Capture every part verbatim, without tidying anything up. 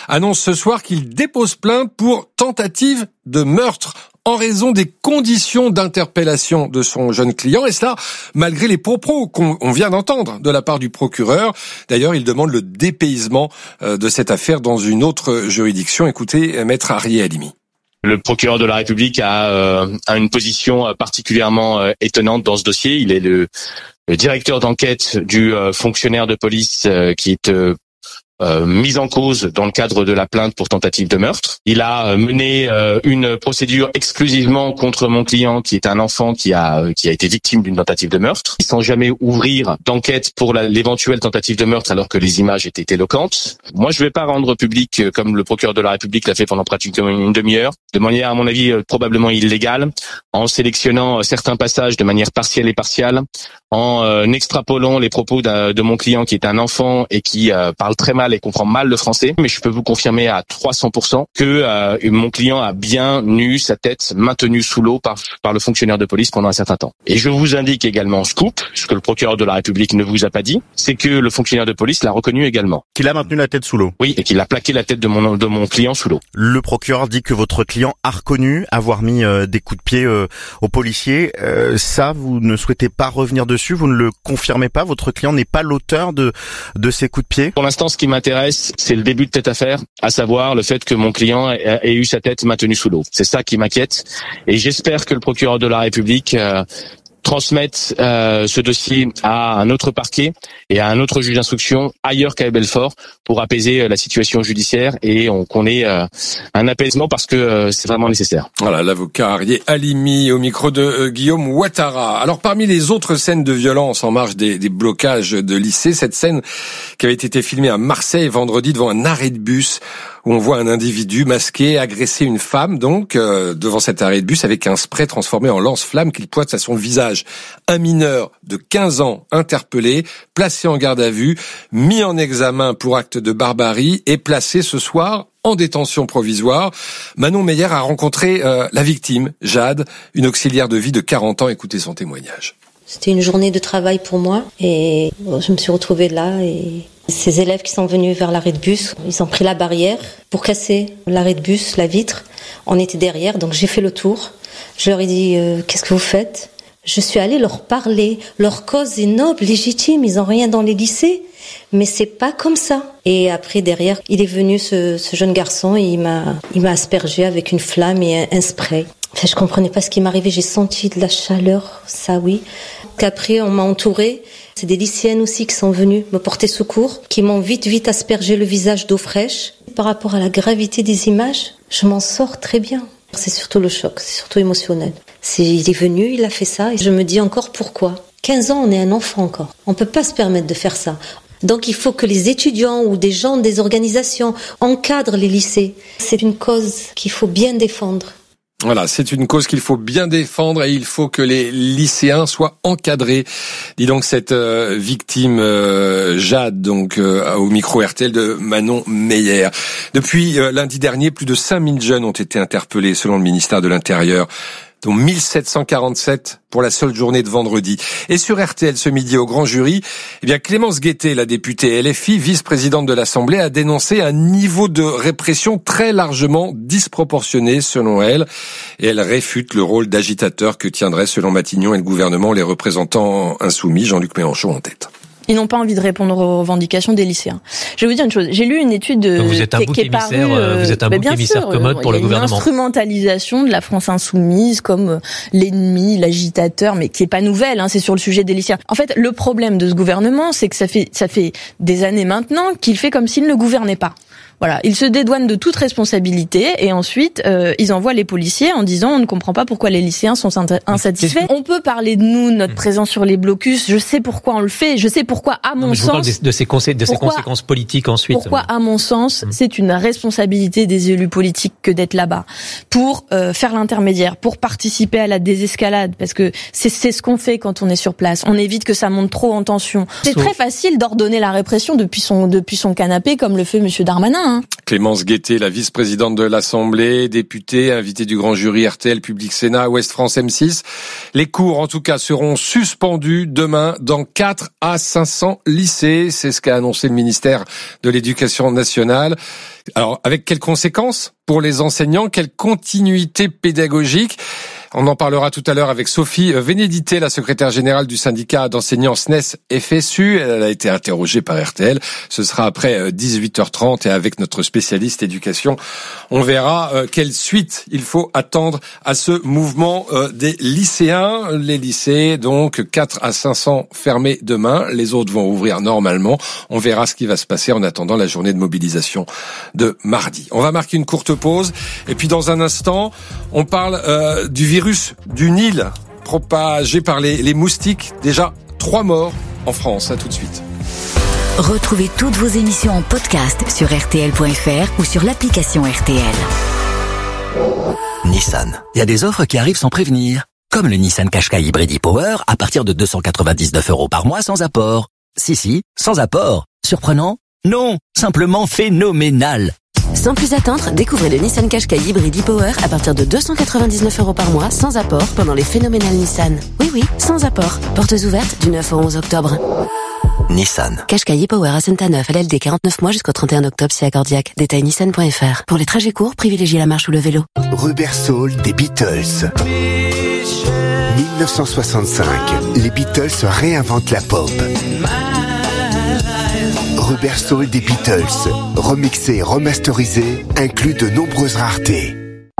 annonce ce soir qu'il dépose plainte pour tentative de meurtre en raison des conditions d'interpellation de son jeune client, et cela malgré les propos qu'on vient d'entendre de la part du procureur. D'ailleurs, il demande le dépaysement de cette affaire dans une autre juridiction. Écoutez, maître Arié Halimi. Le procureur de la République a, euh, a une position particulièrement euh, étonnante dans ce dossier. Il est le, le directeur d'enquête du euh, fonctionnaire de police euh, qui est euh, Euh, mise en cause dans le cadre de la plainte pour tentative de meurtre. Il a euh, mené euh, une procédure exclusivement contre mon client qui est un enfant qui a euh, qui a été victime d'une tentative de meurtre, sans jamais ouvrir d'enquête pour la, l'éventuelle tentative de meurtre alors que les images étaient éloquentes. Moi, je vais pas rendre public euh, comme le procureur de la République l'a fait pendant pratiquement une demi-heure, de manière à mon avis euh, probablement illégale, en sélectionnant euh, certains passages de manière partielle et partiale, en euh, extrapolant les propos de mon client qui est un enfant et qui euh, parle très mal et comprend mal le français, mais je peux vous confirmer à trois cents pour cent que euh, mon client a bien eu sa tête maintenue sous l'eau par, par le fonctionnaire de police pendant un certain temps. Et je vous indique également, scoop, ce que le procureur de la République ne vous a pas dit, c'est que le fonctionnaire de police l'a reconnu également. Qu'il a maintenu la tête sous l'eau. Oui, et qu'il a plaqué la tête de mon, de mon client sous l'eau. Le procureur dit que votre client a reconnu avoir mis euh, des coups de pied euh, aux policiers. Euh, ça, vous ne souhaitait pas revenir dessus, vous ne le confirmez pas, votre client n'est pas l'auteur de, de ces coups de pied? Pour l'instant, ce qui m'intéresse, c'est le début de cette affaire, à savoir le fait que mon client ait, ait eu sa tête maintenue sous l'eau. C'est ça qui m'inquiète, et j'espère que le procureur de la République euh, transmette euh, ce dossier à un autre parquet et à un autre juge d'instruction ailleurs qu'à Belfort pour apaiser euh, la situation judiciaire et on, qu'on ait euh, un apaisement parce que euh, c'est vraiment nécessaire. Voilà, l'avocat Arié Halimi au micro de euh, Guillaume Ouattara. Alors parmi les autres scènes de violence en marge des, des blocages de lycées, cette scène qui avait été filmée à Marseille vendredi devant un arrêt de bus où on voit un individu masqué agresser une femme donc euh, devant cet arrêt de bus avec un spray transformé en lance-flamme qu'il pointe à son visage. Un mineur de quinze ans interpellé, placé en garde à vue, mis en examen pour acte de barbarie et placé ce soir en détention provisoire. Manon Meyer a rencontré euh, la victime, Jade, une auxiliaire de vie de quarante ans. Écoutez son témoignage. C'était une journée de travail pour moi et je me suis retrouvée là et ces élèves qui sont venus vers l'arrêt de bus, ils ont pris la barrière pour casser l'arrêt de bus, la vitre. On était derrière, donc j'ai fait le tour. Je leur ai dit euh, « Qu'est-ce que vous faites ?» Je suis allée leur parler. Leur cause est noble, légitime, ils n'ont rien dans les lycées. Mais c'est pas comme ça. Et après, derrière, il est venu ce, ce jeune garçon et il m'a, il m'a aspergé avec une flamme et un, un spray. Enfin, je comprenais pas ce qui m'arrivait. J'ai senti de la chaleur, ça oui. Qu'après, on m'a entourée. C'est des lycéennes aussi qui sont venues me porter secours, qui m'ont vite, vite aspergé le visage d'eau fraîche. Par rapport à la gravité des images, je m'en sors très bien. C'est surtout le choc, c'est surtout émotionnel. C'est, il est venu, il a fait ça, et je me dis encore pourquoi. quinze ans, on est un enfant encore. On peut pas se permettre de faire ça. Donc il faut que les étudiants ou des gens des organisations encadrent les lycées. C'est une cause qu'il faut bien défendre. Voilà, c'est une cause qu'il faut bien défendre et il faut que les lycéens soient encadrés. Dis donc cette euh, victime euh, Jade, donc euh, au micro R T L de Manon Meyer. Depuis euh, lundi dernier, plus de cinq mille jeunes ont été interpellés selon le ministère de l'Intérieur, dont mille sept cent quarante-sept pour la seule journée de vendredi. Et sur R T L ce midi au grand jury, eh bien Clémence Guettet, la députée L F I, vice-présidente de l'Assemblée, a dénoncé un niveau de répression très largement disproportionné selon elle. Et elle réfute le rôle d'agitateur que tiendraient selon Matignon et le gouvernement les représentants insoumis, Jean-Luc Mélenchon en tête. Ils n'ont pas envie de répondre aux revendications des lycéens. Je vais vous dire une chose. J'ai lu une étude de, vous êtes un qui, qui est parue. Euh, vous êtes un bouc émissaire sûr, commode pour le gouvernement. Il y a une instrumentalisation de la France insoumise comme l'ennemi, l'agitateur, mais qui est pas nouvelle. Hein, c'est sur le sujet des lycéens. En fait, le problème de ce gouvernement, c'est que ça fait ça fait des années maintenant qu'il fait comme s'il ne gouvernait pas. Voilà, ils se dédouanent de toute responsabilité et ensuite euh, ils envoient les policiers en disant on ne comprend pas pourquoi les lycéens sont insatisfaits. On peut parler de nous, de notre présence sur les blocus. Je sais pourquoi on le fait. Je sais pourquoi, à mon non, mais sens, je vous parle de, de, ces, consé- de pourquoi, ces conséquences politiques ensuite. Pourquoi, à mon sens, mmh. c'est une responsabilité des élus politiques que d'être là-bas pour euh, faire l'intermédiaire, pour participer à la désescalade, parce que c'est, c'est ce qu'on fait quand on est sur place. On évite que ça monte trop en tension. C'est Sauf... très facile d'ordonner la répression depuis son depuis son canapé, comme le fait Monsieur Darmanin. Hein. Clémence Guettet, la vice-présidente de l'Assemblée, députée, invitée du grand jury R T L, Public Sénat, Ouest France M six. Les cours, en tout cas, seront suspendus demain dans quatre à cinq cents lycées. C'est ce qu'a annoncé le ministère de l'Éducation nationale. Alors, avec quelles conséquences pour les enseignants? Quelle continuité pédagogique? On en parlera tout à l'heure avec Sophie Vénédité, la secrétaire générale du syndicat d'enseignants S N E S F S U. Elle a été interrogée par R T L. Ce sera après dix-huit heures trente et avec notre spécialiste éducation, on verra quelle suite il faut attendre à ce mouvement des lycéens. Les lycées, donc, quatre à cinq cents fermés demain. Les autres vont ouvrir normalement. On verra ce qui va se passer en attendant la journée de mobilisation de mardi. On va marquer une courte pause. Et puis, dans un instant, on parle euh, du virus virus du Nil propagé par les, les moustiques. Déjà trois morts en France. À tout de suite. Retrouvez toutes vos émissions en podcast sur R T L point F R ou sur l'application R T L. Nissan. Il y a des offres qui arrivent sans prévenir. Comme le Nissan Qashqai Hybrid e-Power à partir de deux cent quatre-vingt-dix-neuf euros par mois sans apport. Si, si, sans apport. Surprenant? Non, simplement phénoménal. Sans plus attendre, découvrez le Nissan Qashqai Hybrid e-Power à partir de deux cent quatre-vingt-dix-neuf euros par mois, sans apport, pendant les phénoménales Nissan. Oui, oui, sans apport. Portes ouvertes du neuf au onze octobre. Nissan. Qashqai e-Power à Saint-Neuf, L L D quarante-neuf mois jusqu'au trente et un octobre, si accordiaque. Détail nissan point F R. Pour les trajets courts, privilégiez la marche ou le vélo. Rubber Soul des Beatles. dix-neuf cent soixante-cinq. Les Beatles réinventent la pop. Rubber Soul des Beatles, remixé, remasterisé, inclut de nombreuses raretés.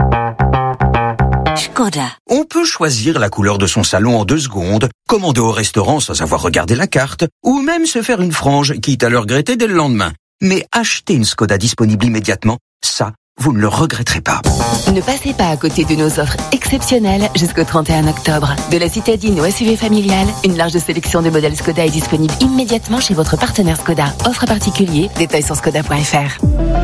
Skoda. On peut choisir la couleur de son salon en deux secondes, commander au restaurant sans avoir regardé la carte, ou même se faire une frange, quitte à le regretter dès le lendemain. Mais acheter une Skoda disponible immédiatement, ça, vous ne le regretterez pas. Ne passez pas à côté de nos offres exceptionnelles jusqu'au trente et un octobre. De la citadine au S U V familial, une large sélection de modèles Skoda est disponible immédiatement chez votre partenaire Skoda. Offre particulier, détails sur skoda point F R.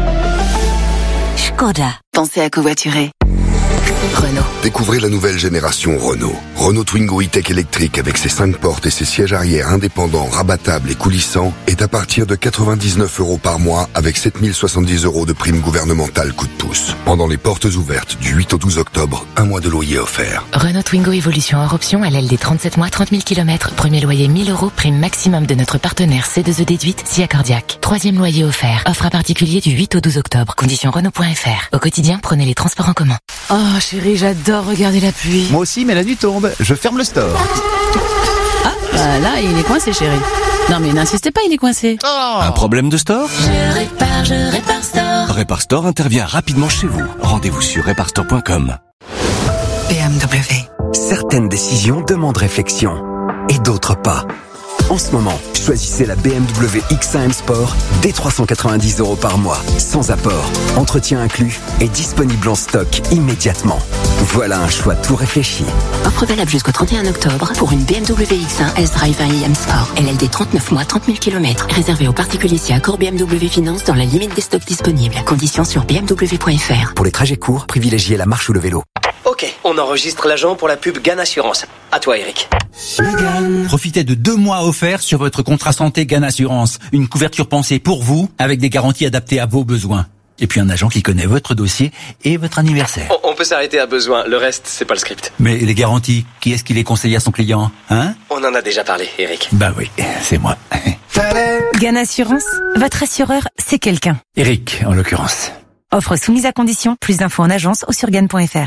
Skoda. Pensez à covoiturer. Renault. Découvrez la nouvelle génération Renault. Renault Twingo e-Tech électrique avec ses cinq portes et ses sièges arrière indépendants, rabattables et coulissants est à partir de quatre-vingt-dix-neuf euros par mois avec sept mille soixante-dix euros de prime gouvernementale coup de pouce. Pendant les portes ouvertes du huit au douze octobre, un mois de loyer offert. Renault Twingo Evolution hors option, L L D trente-sept mois, trente mille kilomètres. Premier loyer mille euros, prime maximum de notre partenaire C deux E déduite, si accordiaque. Troisième loyer offert. Offre à particulier du huit au douze octobre. Conditions Renault point F R. Au quotidien, prenez les transports en commun. Oh chérie, j'adore regarder la pluie. Moi aussi, mais la nuit tombe. Je ferme le store. Ah, bah là, il est coincé, chérie. Non mais n'insistez pas, il est coincé. Oh. Un problème de store? Je répare, je répare store. Répare Store intervient rapidement chez vous. Rendez-vous sur répare store point com. B M W. Certaines décisions demandent réflexion et d'autres pas. En ce moment, choisissez la B M W X un M Sport dès trois cent quatre-vingt-dix euros par mois, sans apport, entretien inclus et disponible en stock immédiatement. Voilà un choix tout réfléchi. Offre valable jusqu'au trente et un octobre pour une B M W X un S-Drive un i M Sport. L L D trente-neuf mois, trente mille kilomètres. Réservé aux particuliers si accord B M W Finance dans la limite des stocks disponibles. Conditions sur b m w point f r. Pour les trajets courts, privilégiez la marche ou le vélo. Ok, on enregistre l'agent pour la pub Gann Assurance. À toi, Eric. Profitez de deux mois offerts sur votre contrat santé Gann Assurance. Une couverture pensée pour vous, avec des garanties adaptées à vos besoins. Et puis un agent qui connaît votre dossier et votre anniversaire. On, on peut s'arrêter à besoin, le reste, c'est pas le script. Mais les garanties, qui est-ce qui les conseille à son client, hein? On en a déjà parlé, Eric. Bah oui, c'est moi. Gann Assurance, votre assureur, c'est quelqu'un. Eric, en l'occurrence. Offre soumise à condition, plus d'infos en agence ou sur gann point F R.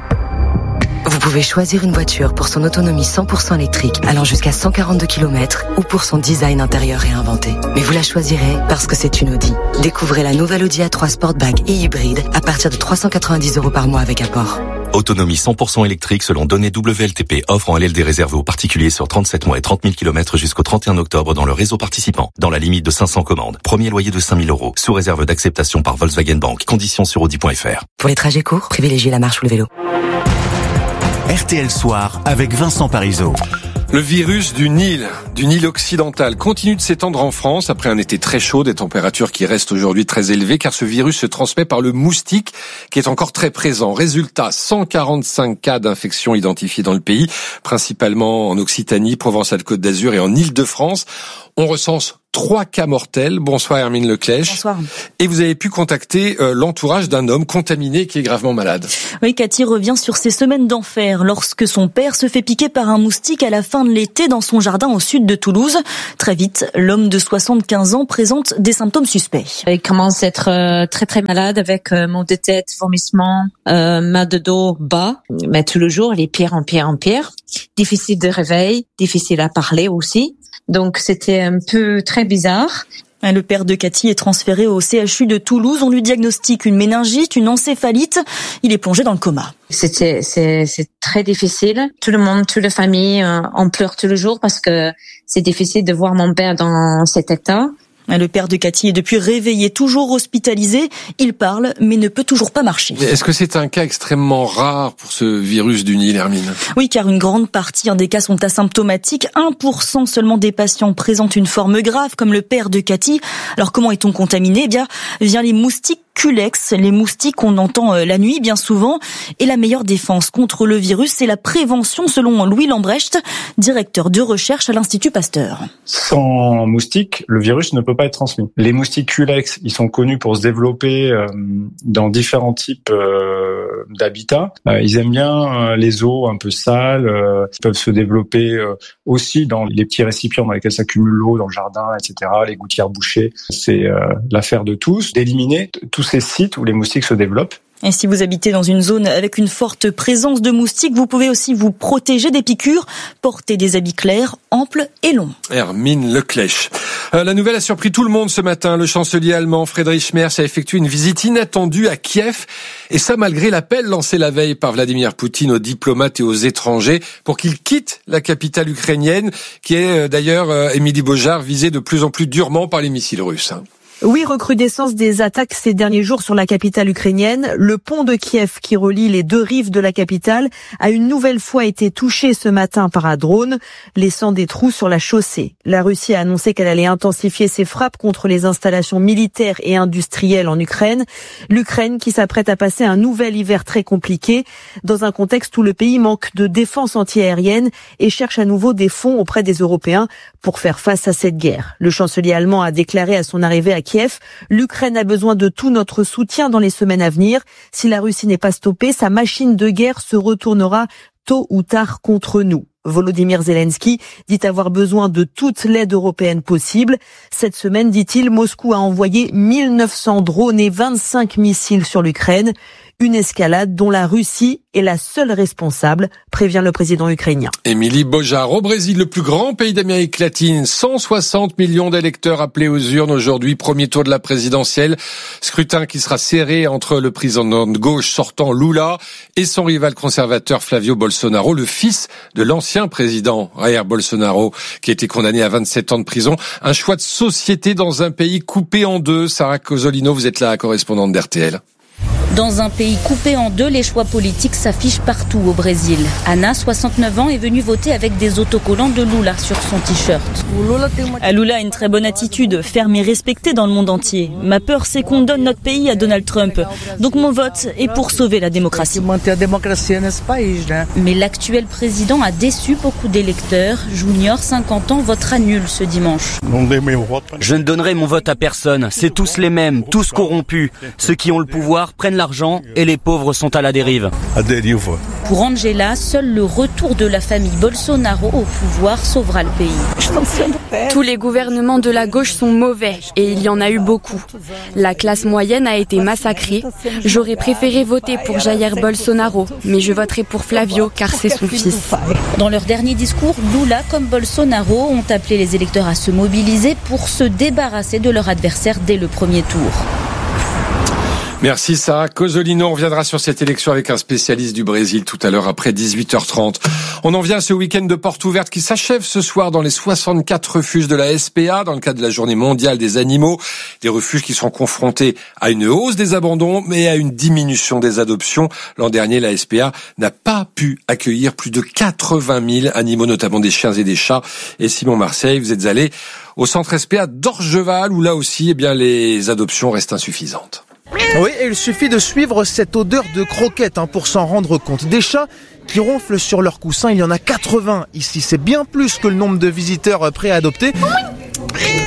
Vous pouvez choisir une voiture pour son autonomie cent pour cent électrique, allant jusqu'à cent quarante-deux kilomètres, ou pour son design intérieur réinventé. Mais vous la choisirez parce que c'est une Audi. Découvrez la nouvelle Audi A trois Sportback et hybride à partir de trois cent quatre-vingt-dix euros par mois avec apport. Autonomie cent pour cent électrique selon données W L T P. Offre en L L D réservé aux particuliers sur trente-sept mois et trente mille kilomètres jusqu'au trente et un octobre dans le réseau participant. Dans la limite de cinq cents commandes. Premier loyer de cinq mille euros. Sous réserve d'acceptation par Volkswagen Bank. Conditions sur audi point f r. Pour les trajets courts, privilégiez la marche ou le vélo. R T L Soir avec Vincent Parisot. Le virus du Nil, du Nil occidental, continue de s'étendre en France après un été très chaud, des températures qui restent aujourd'hui très élevées, car ce virus se transmet par le moustique, qui est encore très présent. Résultat, cent quarante-cinq cas d'infection identifiés dans le pays, principalement en Occitanie, Provence-Alpes-Côte d'Azur et en Île-de-France. On recense trois cas mortels. Bonsoir Hermine Leclèche. Bonsoir. Et vous avez pu contacter euh, l'entourage d'un homme contaminé qui est gravement malade. Oui, Cathy revient sur ses semaines d'enfer lorsque son père se fait piquer par un moustique à la fin de l'été dans son jardin au sud de Toulouse. Très vite, l'homme de soixante-quinze ans présente des symptômes suspects. Il commence à être euh, très très malade avec euh, maux de tête, vomissements, euh, mal de dos bas. Mais tout le jour, il est pire en pire en pire. Difficile de réveil, difficile à parler aussi. Donc c'était un peu très bizarre. Le père de Cathy est transféré au C H U de Toulouse. On lui diagnostique une méningite, une encéphalite. Il est plongé dans le coma. C'était c'est c'est très difficile. Tout le monde, toute la famille, euh, on pleure tout le jour parce que c'est difficile de voir mon père dans cet état. Le père de Cathy est depuis réveillé, toujours hospitalisé. Il parle, mais ne peut toujours pas marcher. Est-ce que c'est un cas extrêmement rare pour ce virus du Nil, Hermine ? Oui, car une grande partie des cas sont asymptomatiques. un pour cent seulement des patients présentent une forme grave, comme le père de Cathy. Alors comment est-on contaminé ? Eh bien, via les moustiques Culex, les moustiques qu'on entend la nuit bien souvent. Et la meilleure défense contre le virus, c'est la prévention, selon Louis Lambrecht, directeur de recherche à l'Institut Pasteur. Sans moustiques, le virus ne peut pas être transmis. Les moustiques Culex, ils sont connus pour se développer euh, dans différents types euh, d'habitats. Euh, ils aiment bien euh, les eaux un peu sales. Euh, ils peuvent se développer euh, aussi dans les petits récipients dans lesquels s'accumule l'eau, dans le jardin, et cetera. Les gouttières bouchées, c'est euh, l'affaire de tous. D'éliminer tous ces sites où les moustiques se développent. Et si vous habitez dans une zone avec une forte présence de moustiques, vous pouvez aussi vous protéger des piqûres, porter des habits clairs, amples et longs. Hermine Leclèche. Euh, la nouvelle a surpris tout le monde ce matin. Le chancelier allemand Friedrich Merz a effectué une visite inattendue à Kiev. Et ça malgré l'appel lancé la veille par Vladimir Poutine aux diplomates et aux étrangers pour qu'ils quittent la capitale ukrainienne, qui est euh, d'ailleurs, euh, Émilie Beaujard, visée de plus en plus durement par les missiles russes. Oui, recrudescence des attaques ces derniers jours sur la capitale ukrainienne. Le pont de Kiev qui relie les deux rives de la capitale a une nouvelle fois été touché ce matin par un drone, laissant des trous sur la chaussée. La Russie a annoncé qu'elle allait intensifier ses frappes contre les installations militaires et industrielles en Ukraine. L'Ukraine qui s'apprête à passer un nouvel hiver très compliqué dans un contexte où le pays manque de défense antiaérienne et cherche à nouveau des fonds auprès des Européens pour faire face à cette guerre. Le chancelier allemand a déclaré à son arrivée à Kiev, l'Ukraine a besoin de tout notre soutien dans les semaines à venir. Si la Russie n'est pas stoppée, sa machine de guerre se retournera tôt ou tard contre nous. Volodymyr Zelensky dit avoir besoin de toute l'aide européenne possible. Cette semaine, dit-il, Moscou a envoyé mille neuf cents drones et vingt-cinq missiles sur l'Ukraine. Une escalade dont la Russie est la seule responsable, prévient le président ukrainien. Émilie Beaujard. Au Brésil, le plus grand pays d'Amérique latine, cent soixante millions d'électeurs appelés aux urnes aujourd'hui, premier tour de la présidentielle. Scrutin qui sera serré entre le président de gauche sortant Lula et son rival conservateur Flavio Bolsonaro, le fils de l'ancien président Jair Bolsonaro, qui a été condamné à vingt-sept ans de prison. Un choix de société dans un pays coupé en deux. Sarah Cosolino, vous êtes la correspondante d'R T L. Dans un pays coupé en deux, les choix politiques s'affichent partout au Brésil. Anna, soixante-neuf ans, est venue voter avec des autocollants de Lula sur son t-shirt. Lula a une très bonne attitude, ferme et respectée dans le monde entier. Ma peur, c'est qu'on donne notre pays à Donald Trump. Donc mon vote est pour sauver la démocratie. Mais l'actuel président a déçu beaucoup d'électeurs. Junior, cinquante ans, votera nul ce dimanche. Je ne donnerai mon vote à personne. C'est tous les mêmes, tous corrompus. Ceux qui ont le pouvoir prennent l'argent et les pauvres sont à la dérive. Pour Angela, seul le retour de la famille Bolsonaro au pouvoir sauvera le pays. Tous les gouvernements de la gauche sont mauvais et il y en a eu beaucoup. La classe moyenne a été massacrée. J'aurais préféré voter pour Jair Bolsonaro, mais je voterai pour Flavio car c'est son fils. Dans leur dernier discours, Lula comme Bolsonaro ont appelé les électeurs à se mobiliser pour se débarrasser de leur adversaire dès le premier tour. Merci Sarah Cosolino. On reviendra sur cette élection avec un spécialiste du Brésil tout à l'heure après dix-huit heures trente. On en vient à ce week-end de portes ouvertes qui s'achève ce soir dans les soixante-quatre refuges de la S P A dans le cadre de la Journée mondiale des animaux. Des refuges qui sont confrontés à une hausse des abandons mais à une diminution des adoptions. L'an dernier, la S P A n'a pas pu accueillir plus de quatre-vingt mille animaux, notamment des chiens et des chats. Et Simon Marseille, vous êtes allé au centre S P A d'Orgeval où là aussi, eh bien, les adoptions restent insuffisantes. Oui, et il suffit de suivre cette odeur de croquettes hein, pour s'en rendre compte. Des chats qui ronflent sur leurs coussins, il y en a quatre-vingts ici. C'est bien plus que le nombre de visiteurs prêts à adopter.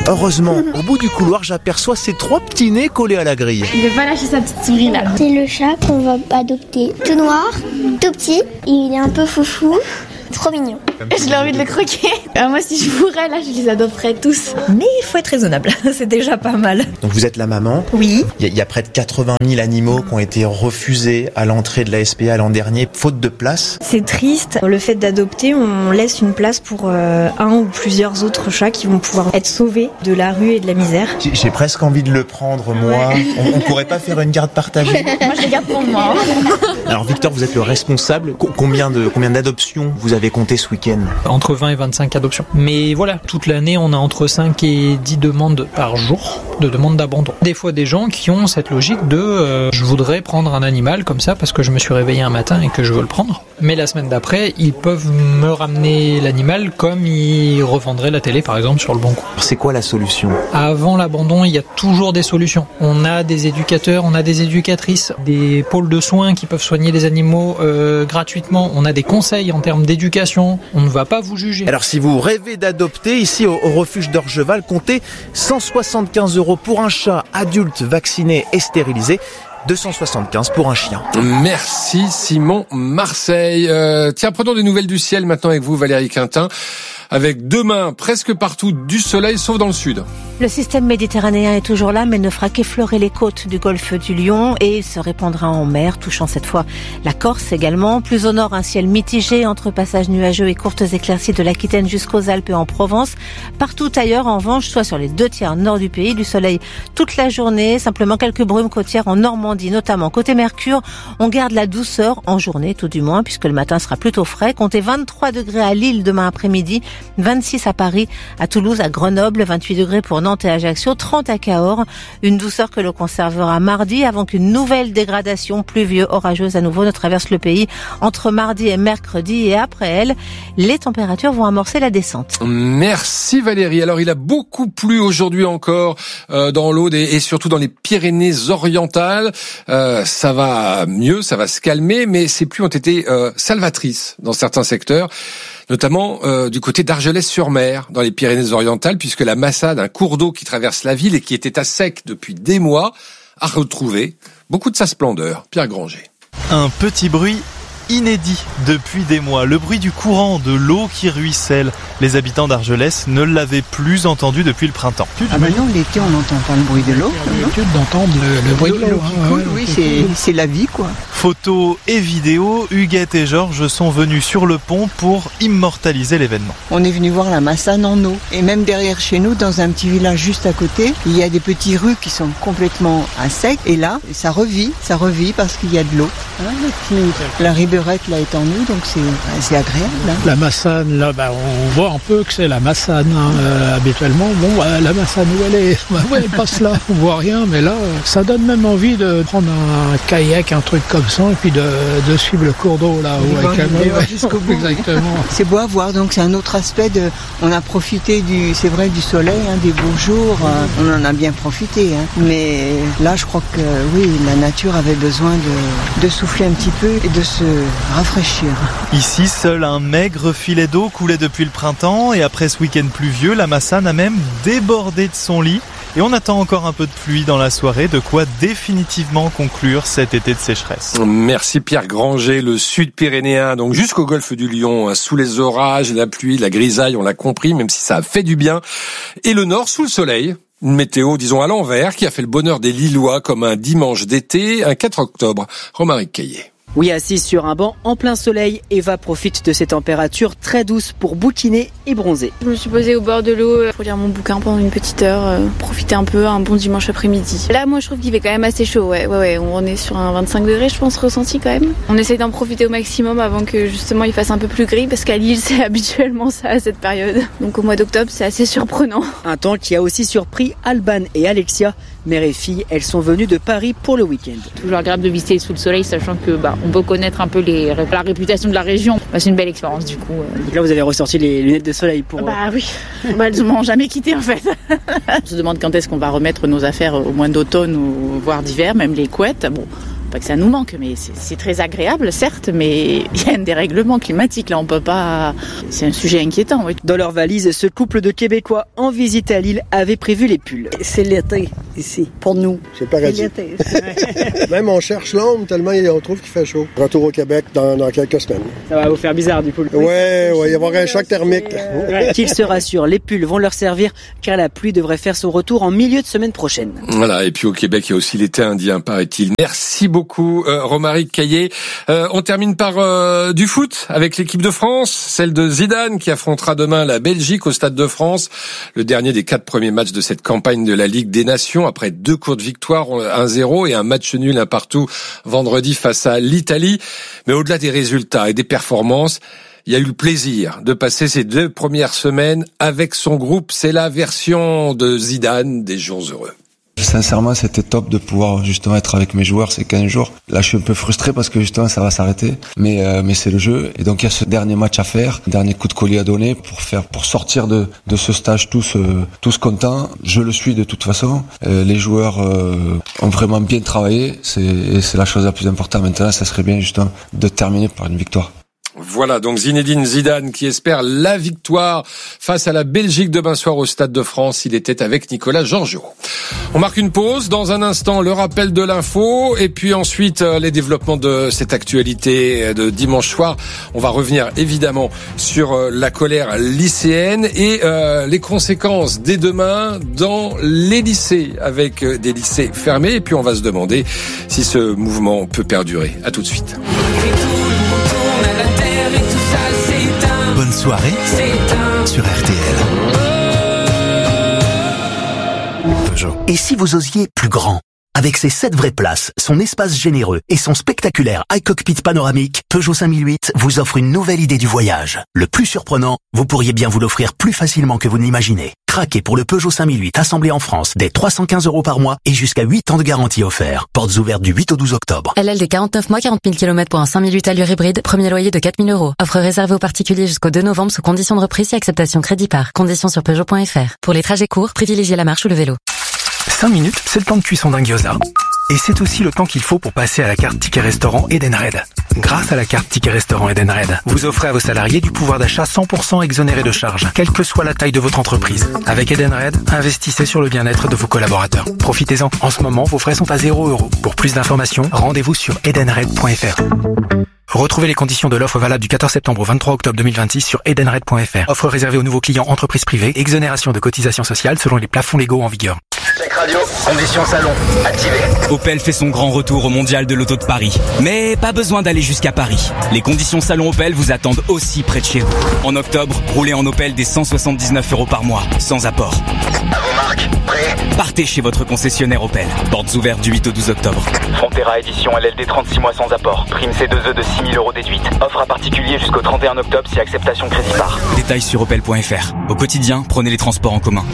Heureusement, au bout du couloir, j'aperçois ces trois petits nez collés à la grille. Il veut pas lâcher sa petite souris là. C'est le chat qu'on va adopter. Tout noir, tout petit, il est un peu foufou. Trop mignon. J'ai envie de le croquer. Alors moi, si je pourrais, là, je les adopterais tous. Mais il faut être raisonnable, c'est déjà pas mal. Donc vous êtes la maman. Oui. Il y, y a près de quatre-vingt mille animaux qui ont été refusés à l'entrée de la S P A l'an dernier, faute de place. C'est triste. Le fait d'adopter, on laisse une place pour euh, un ou plusieurs autres chats qui vont pouvoir être sauvés de la rue et de la misère. J'ai, j'ai presque envie de le prendre, moi. Ouais. On, on pourrait pas faire une garde partagée? Moi, je les garde pour moi. Alors Victor, vous êtes le responsable. Combien de combien d'adoptions vous avez compté ce week-end? Entre vingt et vingt-cinq adoptions. Mais voilà, toute l'année, on a entre cinq et dix demandes par jour de demandes d'abandon. Des fois, des gens qui ont cette logique de euh, je voudrais prendre un animal comme ça parce que je me suis réveillé un matin et que je veux le prendre. Mais la semaine d'après, ils peuvent me ramener l'animal comme ils revendraient la télé, par exemple, sur le Bon Coin. C'est quoi la solution? Avant l'abandon, il y a toujours des solutions. On a des éducateurs, on a des éducatrices, des pôles de soins qui peuvent soigner les animaux euh, gratuitement. On a des conseils en termes d'éducation. On ne va pas vous juger. Alors si vous rêvez d'adopter, ici au, au refuge d'Orgeval, comptez cent soixante-quinze euros pour un chat adulte vacciné et stérilisé. deux cent soixante-quinze pour un chien. Merci Simon Marseille. Euh, tiens, prenons des nouvelles du ciel maintenant avec vous Valérie Quintin. Avec demain presque partout du soleil, sauf dans le sud. Le système méditerranéen est toujours là, mais ne fera qu'effleurer les côtes du golfe du Lion et se répandra en mer, touchant cette fois la Corse également. Plus au nord, un ciel mitigé entre passages nuageux et courtes éclaircies de l'Aquitaine jusqu'aux Alpes et en Provence. Partout ailleurs, en revanche, soit sur les deux tiers nord du pays, du soleil toute la journée. Simplement quelques brumes côtières en Normandie, notamment côté Mercure. On garde la douceur en journée, tout du moins, puisque le matin sera plutôt frais. Comptez vingt-trois degrés à Lille demain après-midi. vingt-six à Paris, à Toulouse, à Grenoble, vingt-huit degrés pour Nantes et Ajaccio, trente à Cahors. Une douceur que l'on conservera mardi avant qu'une nouvelle dégradation pluvieuse, orageuse à nouveau ne traverse le pays entre mardi et mercredi. Et après elle, les températures vont amorcer la descente. Merci Valérie. Alors il a beaucoup plu aujourd'hui encore euh, dans l'Aude et, et surtout dans les Pyrénées-Orientales. Euh, ça va mieux, ça va se calmer, mais ces pluies ont été euh, salvatrices dans certains secteurs. Notamment euh, du côté d'Argelès-sur-Mer, dans les Pyrénées-Orientales, puisque la Massade, un cours d'eau qui traverse la ville et qui était à sec depuis des mois, a retrouvé beaucoup de sa splendeur. Pierre Granger. Un petit bruit inédit depuis des mois, le bruit du courant, de l'eau qui ruisselle. Les habitants d'Argelès ne l'avaient plus entendu depuis le printemps. Ah ben non, l'été on n'entend pas le bruit de l'eau. On a l'habitude d'entendre le, le bruit de l'eau. Hein, cool, oui, c'est, c'est la vie quoi. Photos et vidéos, Huguette et Georges sont venus sur le pont pour immortaliser l'événement. On est venu voir la Massane en eau. Et même derrière chez nous, dans un petit village juste à côté, il y a des petits rues qui sont complètement à sec. Et là, ça revit, ça revit parce qu'il y a de l'eau. Hein, le petit, la Riberette là est en eau, donc c'est, c'est agréable. Hein. La Massane, là, bah, on voit un peu que c'est la Massane. Hein. Euh, habituellement, bon, euh, la Massane où elle est, bah, ouais, elle passe là, on voit rien, mais là, euh, ça donne même envie de prendre un kayak, un truc comme ça, et puis de, de suivre le cours d'eau là. Où avec ouais, jusqu'au bout. Exactement. C'est beau à voir, donc c'est un autre aspect de. On a profité du, c'est vrai, du soleil, hein, des beaux jours. Euh, on en a bien profité, hein. Mais là, je crois que oui, la nature avait besoin de, de souffler un petit peu et de se rafraîchir. Ici, seul un maigre filet d'eau coulait depuis le printemps et après ce week-end pluvieux, la Massane a même débordé de son lit. Et on attend encore un peu de pluie dans la soirée, de quoi définitivement conclure cet été de sécheresse. Merci Pierre Granger, le sud pyrénéen, donc jusqu'au golfe du Lion, sous les orages, la pluie, la grisaille, on l'a compris, même si ça a fait du bien. Et le nord sous le soleil. Une météo, disons, à l'envers, qui a fait le bonheur des Lillois comme un dimanche d'été, un quatre octobre. Romaric Caillé. Oui, assise sur un banc en plein soleil, Eva profite de ces températures très douces pour bouquiner et bronzer. Je me suis posée au bord de l'eau pour lire mon bouquin pendant une petite heure, euh, profiter un peu, un bon dimanche après-midi. Là, moi, je trouve qu'il fait quand même assez chaud, ouais, ouais, ouais. On est sur un vingt-cinq degrés, je pense, ressenti quand même. On essaye d'en profiter au maximum avant que, justement, il fasse un peu plus gris, parce qu'à Lille, c'est habituellement ça à cette période. Donc au mois d'octobre, c'est assez surprenant. Un temps qui a aussi surpris Alban et Alexia. Mère et fille, elles sont venues de Paris pour le week-end. Toujours agréable de visiter sous le soleil, sachant que bah, on peut connaître un peu les, la réputation de la région. Bah, c'est une belle expérience du coup. Donc là, vous avez ressorti les lunettes de soleil pour... Bah oui, bah, elles ne m'ont jamais quitté en fait. On se demande quand est-ce qu'on va remettre nos affaires au mois d'automne ou voire d'hiver, même les couettes. Bon, Pas que ça nous manque, mais c'est, c'est très agréable, certes, mais il y a un dérèglement climatique. Là, on peut pas. C'est un sujet inquiétant. Oui. Dans leur valise, ce couple de Québécois en visite à Lille avait prévu les pulls. C'est l'été ici, pour nous. C'est paradis. C'est l'été. Même on cherche l'ombre tellement on trouve qu'il fait chaud. Retour au Québec dans, dans quelques semaines. Ça va vous faire bizarre du coup. Ouais, il va y avoir un choc thermique. Euh... Qu'ils se rassurent, les pulls vont leur servir car la pluie devrait faire son retour en milieu de semaine prochaine. Voilà, et puis au Québec, il y a aussi l'été indien, paraît-il. Merci beaucoup, euh, Romaric Caillé. Euh, on termine par euh, du foot avec l'équipe de France, celle de Zidane qui affrontera demain la Belgique au Stade de France. Le dernier des quatre premiers matchs de cette campagne de la Ligue des Nations après deux courtes victoires, un zéro et un match nul un partout vendredi face à l'Italie. Mais au-delà des résultats et des performances, il y a eu le plaisir de passer ces deux premières semaines avec son groupe. C'est la version de Zidane des jours heureux. Sincèrement, c'était top de pouvoir justement être avec mes joueurs ces quinze jours. Là, je suis un peu frustré parce que justement, ça va s'arrêter. Mais euh, mais c'est le jeu. Et donc, il y a ce dernier match à faire, dernier coup de collier à donner pour faire, pour sortir de de ce stage tous euh, tous contents. Je le suis de toute façon. Euh, les joueurs euh, ont vraiment bien travaillé. C'est et c'est la chose la plus importante maintenant. Ça serait bien justement de terminer par une victoire. Voilà, donc Zinedine Zidane qui espère la victoire face à la Belgique demain soir au Stade de France. Il était avec Nicolas Georgiou. On marque une pause. Dans un instant, le rappel de l'info et puis ensuite les développements de cette actualité de dimanche soir. On va revenir évidemment sur la colère lycéenne et euh, les conséquences dès demain dans les lycées avec des lycées fermés. Et puis on va se demander si ce mouvement peut perdurer. À tout de suite. Bonne soirée sur R T L. Peugeot. Et si vous osiez plus grand? Avec ses sept vraies places, son espace généreux et son spectaculaire iCockpit panoramique, Peugeot cinq mille huit vous offre une nouvelle idée du voyage. Le plus surprenant, vous pourriez bien vous l'offrir plus facilement que vous ne l'imaginez. Craquez pour le Peugeot cinq mille huit assemblé en France dès trois cent quinze euros par mois et jusqu'à huit ans de garantie offert. Portes ouvertes du huit au douze octobre. L L D quarante-neuf mois, quarante mille kilomètres pour un cinq mille huit allure hybride, premier loyer de quatre mille euros. Offre réservée aux particuliers jusqu'au deux novembre sous conditions de reprise et acceptation crédit par. Conditions sur Peugeot point F R. Pour les trajets courts, privilégiez la marche ou le vélo. cinq minutes, c'est le temps de cuisson d'un gyoza. Et c'est aussi le temps qu'il faut pour passer à la carte Ticket Restaurant Edenred. Grâce à la carte Ticket Restaurant Edenred, vous offrez à vos salariés du pouvoir d'achat cent pour cent exonéré de charges, quelle que soit la taille de votre entreprise. Avec Edenred, investissez sur le bien-être de vos collaborateurs. Profitez-en. En ce moment, vos frais sont à zéro euro. Pour plus d'informations, rendez-vous sur edenred point F R. Retrouvez les conditions de l'offre valable du quatorze septembre au vingt-trois octobre deux mille vingt-six sur edenred point F R. Offre réservée aux nouveaux clients entreprises privées, exonération de cotisations sociales selon les plafonds légaux en vigueur. Check radio, conditions salon, activé. Opel fait son grand retour au Mondial de l'Auto de Paris. Mais pas besoin d'aller jusqu'à Paris. Les conditions salon Opel vous attendent aussi près de chez vous. En octobre, roulez en Opel des cent soixante-dix-neuf euros par mois, sans apport. À vos marques, prêt? Partez chez votre concessionnaire Opel. Portes ouvertes du huit au douze octobre. Frontera édition L L D trente-six mois sans apport. Prime C deux E de six mille euros déduite. Offre à particulier jusqu'au trente et un octobre si acceptation crédit par. Détails sur opel point F R. Au quotidien, prenez les transports en commun.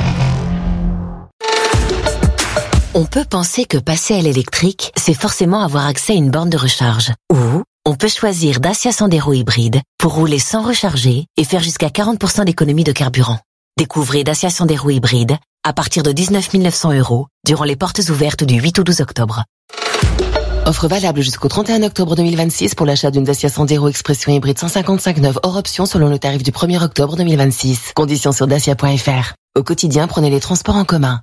On peut penser que passer à l'électrique, c'est forcément avoir accès à une borne de recharge. Ou on peut choisir Dacia Sandero hybride pour rouler sans recharger et faire jusqu'à quarante pour cent d'économie de carburant. Découvrez Dacia Sandero hybride à partir de dix-neuf mille neuf cents euros durant les portes ouvertes du huit au douze octobre. Offre valable jusqu'au trente et un octobre deux mille vingt-six pour l'achat d'une Dacia Sandero Expression hybride cent cinquante-cinq neuve hors option selon le tarif du premier octobre deux mille vingt-six. Conditions sur dacia point F R. Au quotidien, prenez les transports en commun.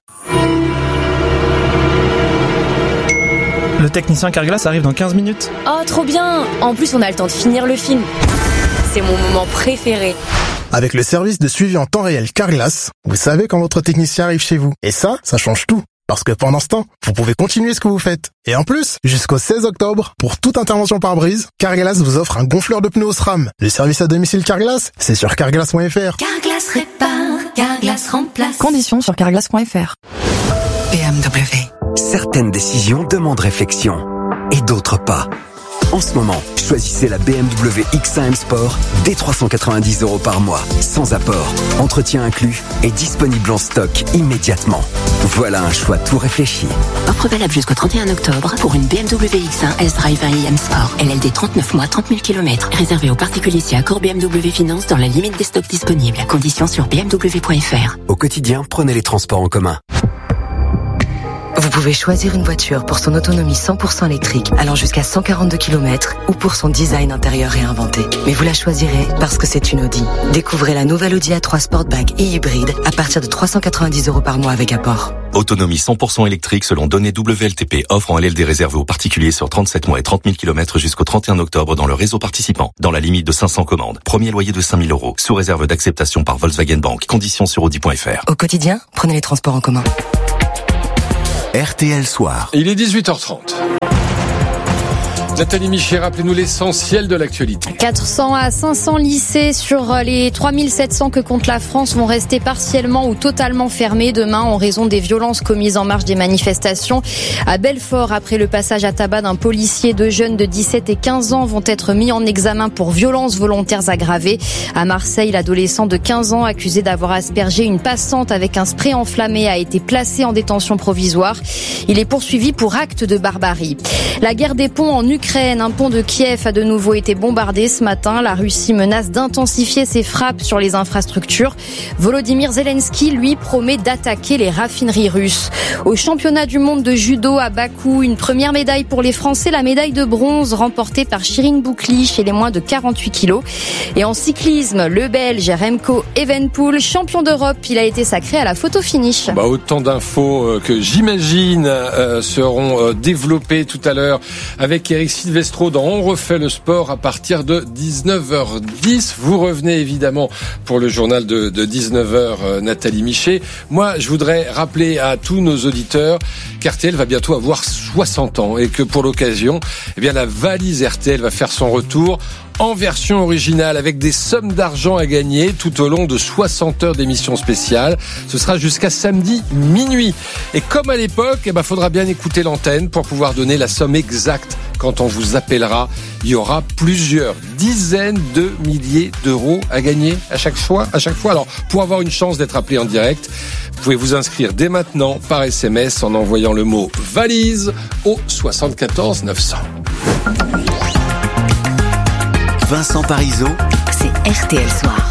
Le technicien Carglass arrive dans quinze minutes. Oh, trop bien! En plus, on a le temps de finir le film. C'est mon moment préféré. Avec le service de suivi en temps réel Carglass, vous savez quand votre technicien arrive chez vous. Et ça, ça change tout. Parce que pendant ce temps, vous pouvez continuer ce que vous faites. Et en plus, jusqu'au seize octobre, pour toute intervention par brise, Carglass vous offre un gonfleur de pneus SRAM. Le service à domicile Carglass, c'est sur carglass point F R. Carglass répare, Carglass remplace. Conditions sur carglass point F R. B M W. Certaines décisions demandent réflexion et d'autres pas. En ce moment, choisissez la B M W X un M Sport dès trois cent quatre-vingt-dix euros par mois, sans apport, entretien inclus et disponible en stock immédiatement. Voilà un choix tout réfléchi. Offre valable jusqu'au trente et un octobre pour une B M W X un S-Drive I M Sport. L L D trente-neuf mois, trente mille kilomètres. Réservé aux particuliers si accord B M W Finance dans la limite des stocks disponibles. Conditions sur b m w point F R. Au quotidien, prenez les transports en commun. Vous pouvez choisir une voiture pour son autonomie cent pour cent électrique allant jusqu'à cent quarante-deux kilomètres ou pour son design intérieur réinventé. Mais vous la choisirez parce que c'est une Audi. Découvrez la nouvelle Audi A trois Sportback et hybride à partir de trois cent quatre-vingt-dix euros par mois avec apport. Autonomie cent pour cent électrique selon données W L T P. Offre en L L D réservée aux particuliers sur trente-sept mois et trente mille kilomètres jusqu'au trente et un octobre dans le réseau participant. Dans la limite de cinq cents commandes. Premier loyer de cinq mille euros. Sous réserve d'acceptation par Volkswagen Bank. Conditions sur audi point f r. Au quotidien, prenez les transports en commun. R T L Soir. Il est dix-huit heures trente. Nathalie Michet, rappelez-nous l'essentiel de l'actualité. quatre cents à cinq cents lycées sur les trois mille sept cents que compte la France vont rester partiellement ou totalement fermés demain en raison des violences commises en marge des manifestations. À Belfort, après le passage à tabac d'un policier, deux jeunes de dix-sept et quinze ans vont être mis en examen pour violences volontaires aggravées. À Marseille, l'adolescent de quinze ans accusé d'avoir aspergé une passante avec un spray enflammé a été placé en détention provisoire. Il est poursuivi pour acte de barbarie. La guerre des ponts en Ukraine. Un pont de Kiev a de nouveau été bombardé ce matin. La Russie menace d'intensifier ses frappes sur les infrastructures. Volodymyr Zelensky, lui, promet d'attaquer les raffineries russes. Au championnat du monde de judo à Bakou, une première médaille pour les Français, la médaille de bronze remportée par Shirin Boukli chez les moins de quarante-huit kilos. Et en cyclisme, le Belge Remco Evenepoel, champion d'Europe, il a été sacré à la photo finish. Bah, autant d'infos que j'imagine euh, seront euh, développées tout à l'heure avec Eric Silvestro dans On refait le sport à partir de dix-neuf heures dix. Vous revenez évidemment pour le journal de, de dix-neuf heures, euh, Nathalie Michet. Moi, je voudrais rappeler à tous nos auditeurs qu'R T L va bientôt avoir soixante ans et que pour l'occasion, eh bien, la valise R T L va faire son retour en version originale avec des sommes d'argent à gagner tout au long de soixante heures d'émission spéciale. Ce sera jusqu'à samedi minuit. Et comme à l'époque, eh ben, faudra bien écouter l'antenne pour pouvoir donner la somme exacte quand on vous appellera. Il y aura plusieurs dizaines de milliers d'euros à gagner à chaque fois. À chaque fois. Alors, pour avoir une chance d'être appelé en direct, vous pouvez vous inscrire dès maintenant par S M S en envoyant le mot valise au soixante-quatorze neuf cents. Vincent Parisot, c'est R T L Soir.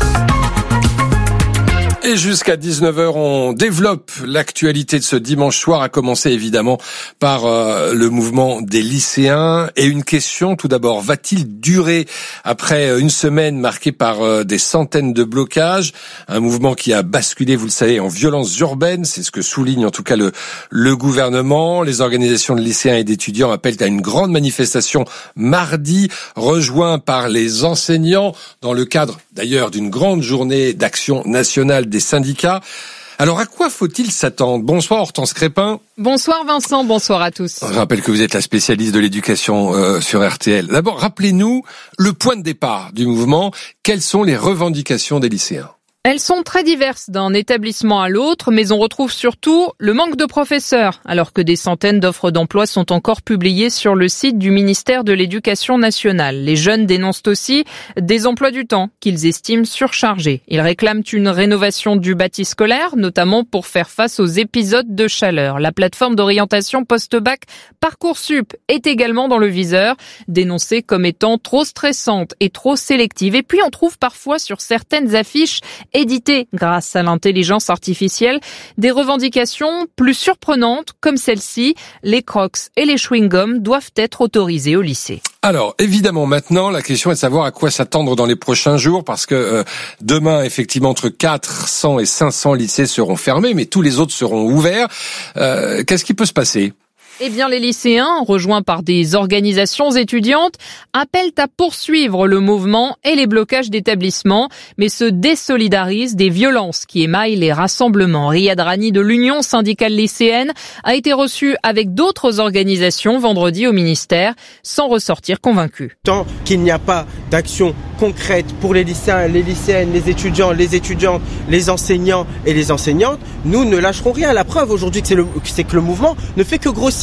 Et jusqu'à dix-neuf heures, on développe l'actualité de ce dimanche soir, à commencer évidemment par euh, le mouvement des lycéens. Et une question tout d'abord, va-t-il durer après une semaine marquée par euh, des centaines de blocages? Un mouvement qui a basculé, vous le savez, en violence urbaine, c'est ce que souligne en tout cas le, le gouvernement. Les organisations de lycéens et d'étudiants appellent à une grande manifestation mardi, rejoint par les enseignants dans le cadre d'ailleurs d'une grande journée d'action nationale des syndicats. Alors, à quoi faut-il s'attendre? Bonsoir Hortense Crépin. Bonsoir Vincent, bonsoir à tous. Je rappelle que vous êtes la spécialiste de l'éducation euh, sur R T L. D'abord, rappelez-nous le point de départ du mouvement. Quelles sont les revendications des lycéens? Elles sont très diverses d'un établissement à l'autre, mais on retrouve surtout le manque de professeurs, alors que des centaines d'offres d'emploi sont encore publiées sur le site du ministère de l'Éducation nationale. Les jeunes dénoncent aussi des emplois du temps qu'ils estiment surchargés. Ils réclament une rénovation du bâti scolaire, notamment pour faire face aux épisodes de chaleur. La plateforme d'orientation post-bac Parcoursup est également dans le viseur, dénoncée comme étant trop stressante et trop sélective. Et puis on trouve parfois sur certaines affiches éditées grâce à l'intelligence artificielle, des revendications plus surprenantes comme celle-ci. Les crocs et les chewing-gums doivent être autorisés au lycée. Alors, évidemment, maintenant, la question est de savoir à quoi s'attendre dans les prochains jours, parce que euh, demain, effectivement, entre quatre cents et cinq cents lycées seront fermés, mais tous les autres seront ouverts. Euh, qu'est-ce qui peut se passer ? Eh bien, les lycéens, rejoints par des organisations étudiantes, appellent à poursuivre le mouvement et les blocages d'établissements, mais se désolidarisent des violences qui émaillent les rassemblements. Riyad Rani de l'Union syndicale lycéenne a été reçu avec d'autres organisations vendredi au ministère, sans ressortir convaincu. Tant qu'il n'y a pas d'action concrète pour les lycéens, les lycéennes, les étudiants, les étudiantes, les enseignants et les enseignantes, nous ne lâcherons rien. La preuve aujourd'hui, c'est, le, c'est que le mouvement ne fait que grossir.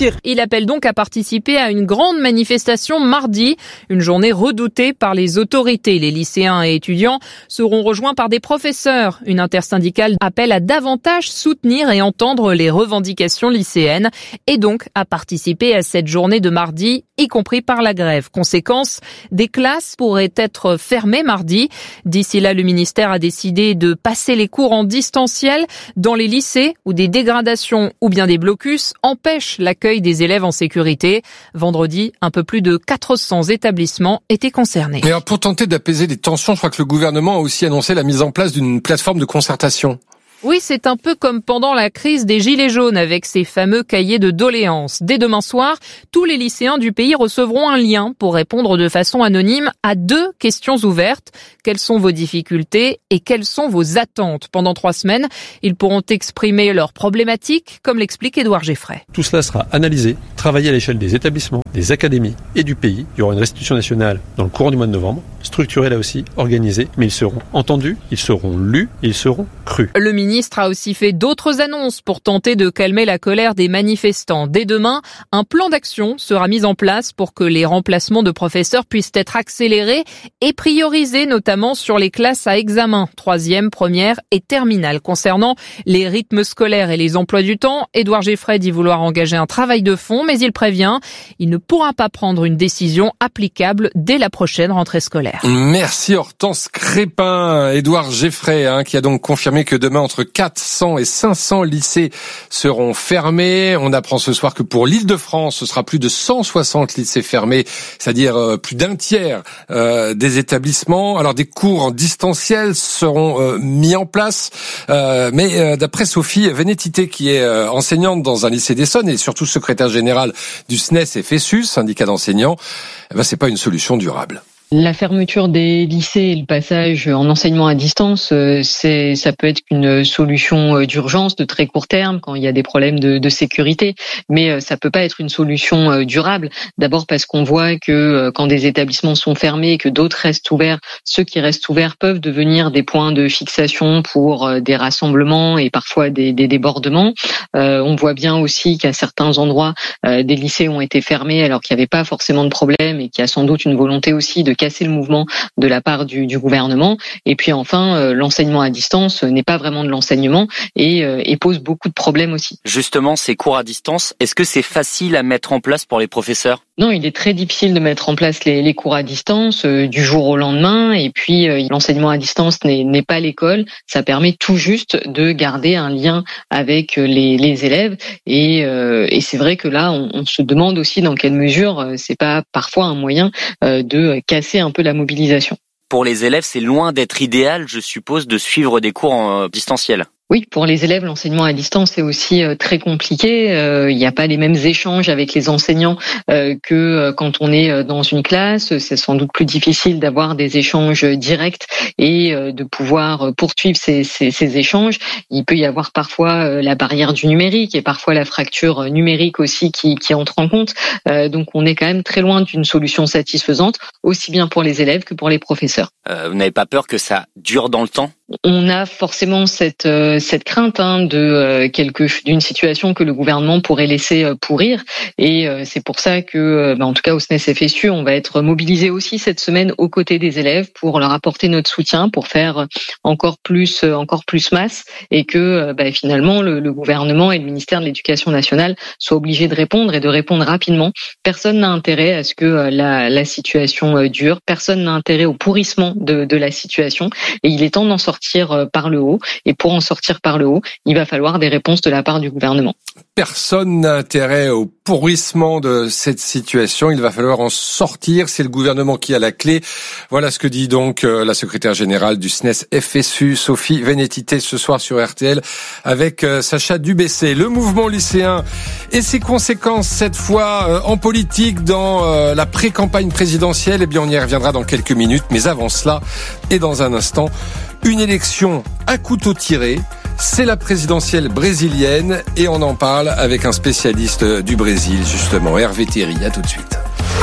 réussir. Il appelle donc à participer à une grande manifestation mardi, une journée redoutée par les autorités. Les lycéens et étudiants seront rejoints par des professeurs. Une intersyndicale appelle à davantage soutenir et entendre les revendications lycéennes et donc à participer à cette journée de mardi, y compris par la grève. Conséquence, des classes pourraient être fermées mardi. D'ici là, le ministère a décidé de passer les cours en distanciel dans les lycées où des dégradations ou bien des blocus empêchent l'accueil des élèves en sécurité. Vendredi, un peu plus de quatre cents établissements étaient concernés. Mais alors, pour tenter d'apaiser les tensions, je crois que le gouvernement a aussi annoncé la mise en place d'une plateforme de concertation. Oui, c'est un peu comme pendant la crise des Gilets jaunes avec ces fameux cahiers de doléances. Dès demain soir, tous les lycéens du pays recevront un lien pour répondre de façon anonyme à deux questions ouvertes. Quelles sont vos difficultés et quelles sont vos attentes? Pendant trois semaines, ils pourront exprimer leurs problématiques, comme l'explique Édouard Geffray. Tout cela sera analysé, travaillé à l'échelle des établissements, des académies et du pays. Il y aura une restitution nationale dans le courant du mois de novembre, structurée là aussi, organisée, mais ils seront entendus, ils seront lus, et ils seront crus. Le ministre Le ministre a aussi fait d'autres annonces pour tenter de calmer la colère des manifestants. Dès demain, un plan d'action sera mis en place pour que les remplacements de professeurs puissent être accélérés et priorisés, notamment sur les classes à examen, troisième, première et terminale. Concernant les rythmes scolaires et les emplois du temps, Édouard Geffray dit vouloir engager un travail de fond, mais il prévient, il ne pourra pas prendre une décision applicable dès la prochaine rentrée scolaire. Merci Hortense Crépin. Édouard Geffray, hein, qui a donc confirmé que demain, entre quatre cents et cinq cents lycées seront fermés. On apprend ce soir que pour l'Île-de-France, ce sera plus de cent soixante lycées fermés, c'est-à-dire euh, plus d'un tiers euh, des établissements. Alors des cours en distanciel seront euh, mis en place, euh, mais euh, d'après Sophie Vénétité, qui est euh, enseignante dans un lycée d'Essonne et surtout secrétaire générale du S N E S F S U, syndicat d'enseignants, eh ben, c'est pas une solution durable. La fermeture des lycées et le passage en enseignement à distance, c'est, ça peut être une solution d'urgence de très court terme quand il y a des problèmes de, de sécurité, mais ça peut pas être une solution durable. D'abord parce qu'on voit que quand des établissements sont fermés et que d'autres restent ouverts, ceux qui restent ouverts peuvent devenir des points de fixation pour des rassemblements et parfois des, des débordements. Euh, on voit bien aussi qu'à certains endroits, euh, des lycées ont été fermés alors qu'il n'y avait pas forcément de problème et qu'il y a sans doute une volonté aussi de casser le mouvement de la part du, du gouvernement. Et puis enfin, euh, l'enseignement à distance n'est pas vraiment de l'enseignement et, euh, et pose beaucoup de problèmes aussi. Justement, ces cours à distance, est-ce que c'est facile à mettre en place pour les professeurs ? Non, il est très difficile de mettre en place les, les cours à distance euh, du jour au lendemain. Et puis, euh, l'enseignement à distance n'est, n'est pas l'école. Ça permet tout juste de garder un lien avec les, les élèves. Et, euh, et c'est vrai que là, on, on se demande aussi dans quelle mesure euh, c'est pas parfois un moyen euh, de casser un peu la mobilisation. Pour les élèves, c'est loin d'être idéal, je suppose, de suivre des cours en distanciel. Oui, pour les élèves, l'enseignement à distance est aussi euh, très compliqué. Euh, il n'y a pas les mêmes échanges avec les enseignants euh, que euh, quand on est euh, dans une classe. C'est sans doute plus difficile d'avoir des échanges directs et euh, de pouvoir poursuivre ces, ces, ces échanges. Il peut y avoir parfois euh, la barrière du numérique et parfois la fracture numérique aussi qui, qui entre en compte. Euh, donc on est quand même très loin d'une solution satisfaisante, aussi bien pour les élèves que pour les professeurs. Euh, vous n'avez pas peur que ça dure dans le temps ? On a forcément cette euh, cette crainte hein, de euh, quelque d'une situation que le gouvernement pourrait laisser euh, pourrir et euh, c'est pour ça que euh, bah, en tout cas au S N E S F S U on va être mobilisé aussi cette semaine aux côtés des élèves pour leur apporter notre soutien pour faire encore plus euh, encore plus masse et que euh, bah, finalement le, le gouvernement et le ministère de l'Éducation nationale soient obligés de répondre et de répondre rapidement. Personne n'a intérêt à ce que euh, la la situation euh, dure, personne n'a intérêt au pourrissement de de la situation et il est temps d'en sortir par le haut. Et pour en sortir par le haut, il va falloir des réponses de la part du gouvernement. Personne n'a intérêt au pourrissement de cette situation. Il va falloir en sortir. C'est le gouvernement qui a la clé. Voilà ce que dit donc la secrétaire générale du S N E S F S U, Sophie Vénétité, ce soir sur R T L avec Sacha Dubessé. Le mouvement lycéen et ses conséquences cette fois en politique dans la pré-campagne présidentielle. Eh bien, on y reviendra dans quelques minutes. Mais avant cela et dans un instant, une élection à couteau tiré, c'est la présidentielle brésilienne et on en parle avec un spécialiste du Brésil, justement, Hervé Théry. À tout de suite.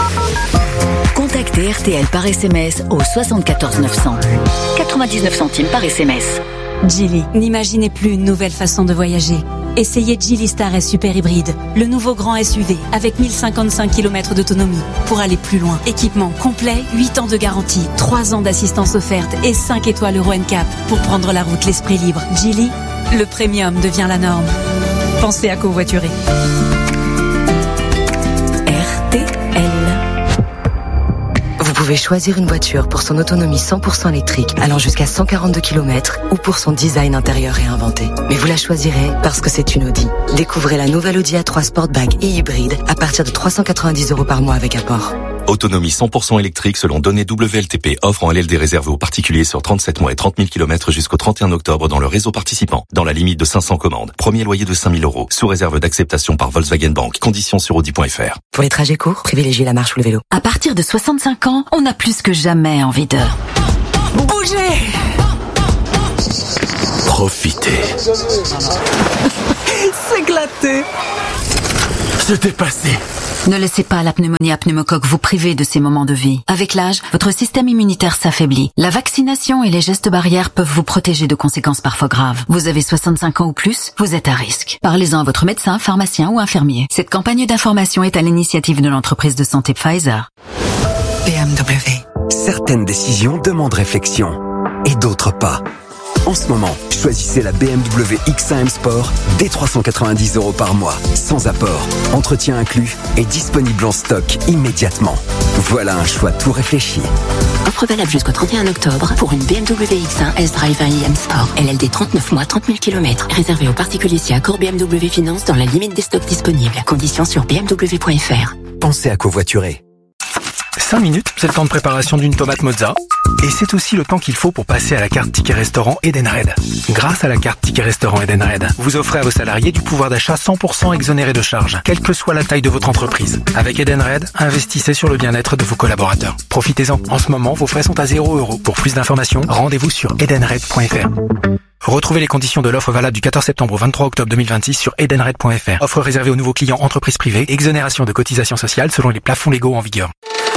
Contactez R T L par S M S au soixante-quatorze neuf cents. quatre-vingt-dix-neuf centimes par S M S. Geely, n'imaginez plus une nouvelle façon de voyager. Essayez Geely Star S Super Hybride, le nouveau grand S U V avec mille cinquante-cinq kilomètres d'autonomie pour aller plus loin. Équipement complet, huit ans de garantie, trois ans d'assistance offerte et cinq étoiles Euro N C A P pour prendre la route l'esprit libre. Geely, le premium devient la norme. Pensez à covoiturer. R T L. Vous pouvez choisir une voiture pour son autonomie cent pour cent électrique allant jusqu'à cent quarante-deux kilomètres ou pour son design intérieur réinventé. Mais vous la choisirez parce que c'est une Audi. Découvrez la nouvelle Audi A trois Sportback et hybride à partir de trois cent quatre-vingt-dix euros par mois avec apport. Autonomie cent pour cent électrique selon données W L T P. Offre en L L D réservée aux particuliers sur trente-sept mois et trente mille kilomètres jusqu'au trente et un octobre dans le réseau participant. Dans la limite de cinq cents commandes. Premier loyer de cinq mille euros. Sous réserve d'acceptation par Volkswagen Bank. Conditions sur audi point f r. Pour les trajets courts, privilégiez la marche ou le vélo. À partir de soixante-cinq ans, on a plus que jamais envie de... bouger. Profitez. S'éclater. Se dépasser. Ne laissez pas la pneumonie à pneumocoque vous priver de ces moments de vie. Avec l'âge, votre système immunitaire s'affaiblit. La vaccination et les gestes barrières peuvent vous protéger de conséquences parfois graves. Vous avez soixante-cinq ans ou plus, vous êtes à risque. Parlez-en à votre médecin, pharmacien ou infirmier. Cette campagne d'information est à l'initiative de l'entreprise de santé Pfizer. B M W. Certaines décisions demandent réflexion et d'autres pas. En ce moment, choisissez la B M W X un M Sport dès trois cent quatre-vingt-dix euros par mois, sans apport, entretien inclus et disponible en stock immédiatement. Voilà un choix tout réfléchi. Offre valable jusqu'au trente et un octobre pour une B M W X un S-Drive un i M Sport. L L D trente-neuf mois, trente mille kilomètres. Réservé aux particuliers si accord B M W Finance dans la limite des stocks disponibles. Conditions sur b m w point f r. Pensez à covoiturer. cinq minutes, c'est le temps de préparation d'une tomate mozza. Et c'est aussi le temps qu'il faut pour passer à la carte Ticket Restaurant Edenred. Grâce à la carte Ticket Restaurant Edenred, vous offrez à vos salariés du pouvoir d'achat cent pour cent exonéré de charges, quelle que soit la taille de votre entreprise. Avec Edenred, investissez sur le bien-être de vos collaborateurs. Profitez-en. En ce moment, vos frais sont à zéro euro. Pour plus d'informations, rendez-vous sur edenred point f r. Retrouvez les conditions de l'offre valable du quatorze septembre au vingt-trois octobre deux mille vingt-six sur edenred point f r. Offre réservée aux nouveaux clients entreprises privées, exonération de cotisations sociales selon les plafonds légaux en vigueur.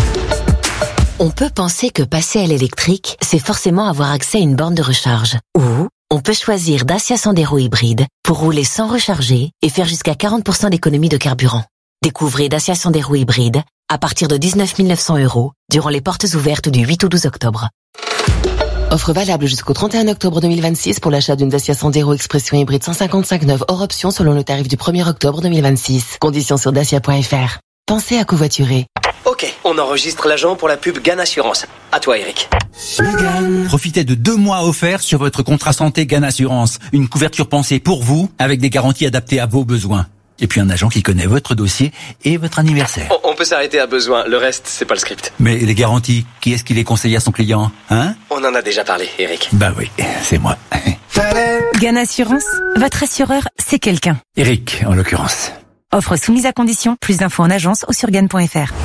On peut penser que passer à l'électrique, c'est forcément avoir accès à une borne de recharge. Ou on peut choisir Dacia Sandero hybride pour rouler sans recharger et faire jusqu'à quarante pour cent d'économie de carburant. Découvrez Dacia Sandero hybride à partir de dix-neuf mille neuf cents euros durant les portes ouvertes du huit au douze octobre. Offre valable jusqu'au trente et un octobre deux mille vingt-six pour l'achat d'une Dacia Sandero Expression hybride cent cinquante-cinq neuve hors option selon le tarif du premier octobre deux mille vingt-six. Conditions sur dacia point f r. Pensez à covoiturer. Ok, on enregistre l'agent pour la pub Gann Assurance. À toi, Eric. Profitez de deux mois offerts sur votre contrat santé Gann Assurance. Une couverture pensée pour vous, avec des garanties adaptées à vos besoins. Et puis un agent qui connaît votre dossier et votre anniversaire. On, on peut s'arrêter à besoin, le reste, c'est pas le script. Mais les garanties, qui est-ce qui les conseille à son client, hein? On en a déjà parlé, Eric. Bah oui, c'est moi. Gann Assurance, votre assureur, c'est quelqu'un. Eric, en l'occurrence. Offre soumise à condition, plus d'infos en agence ou sur gann point f r.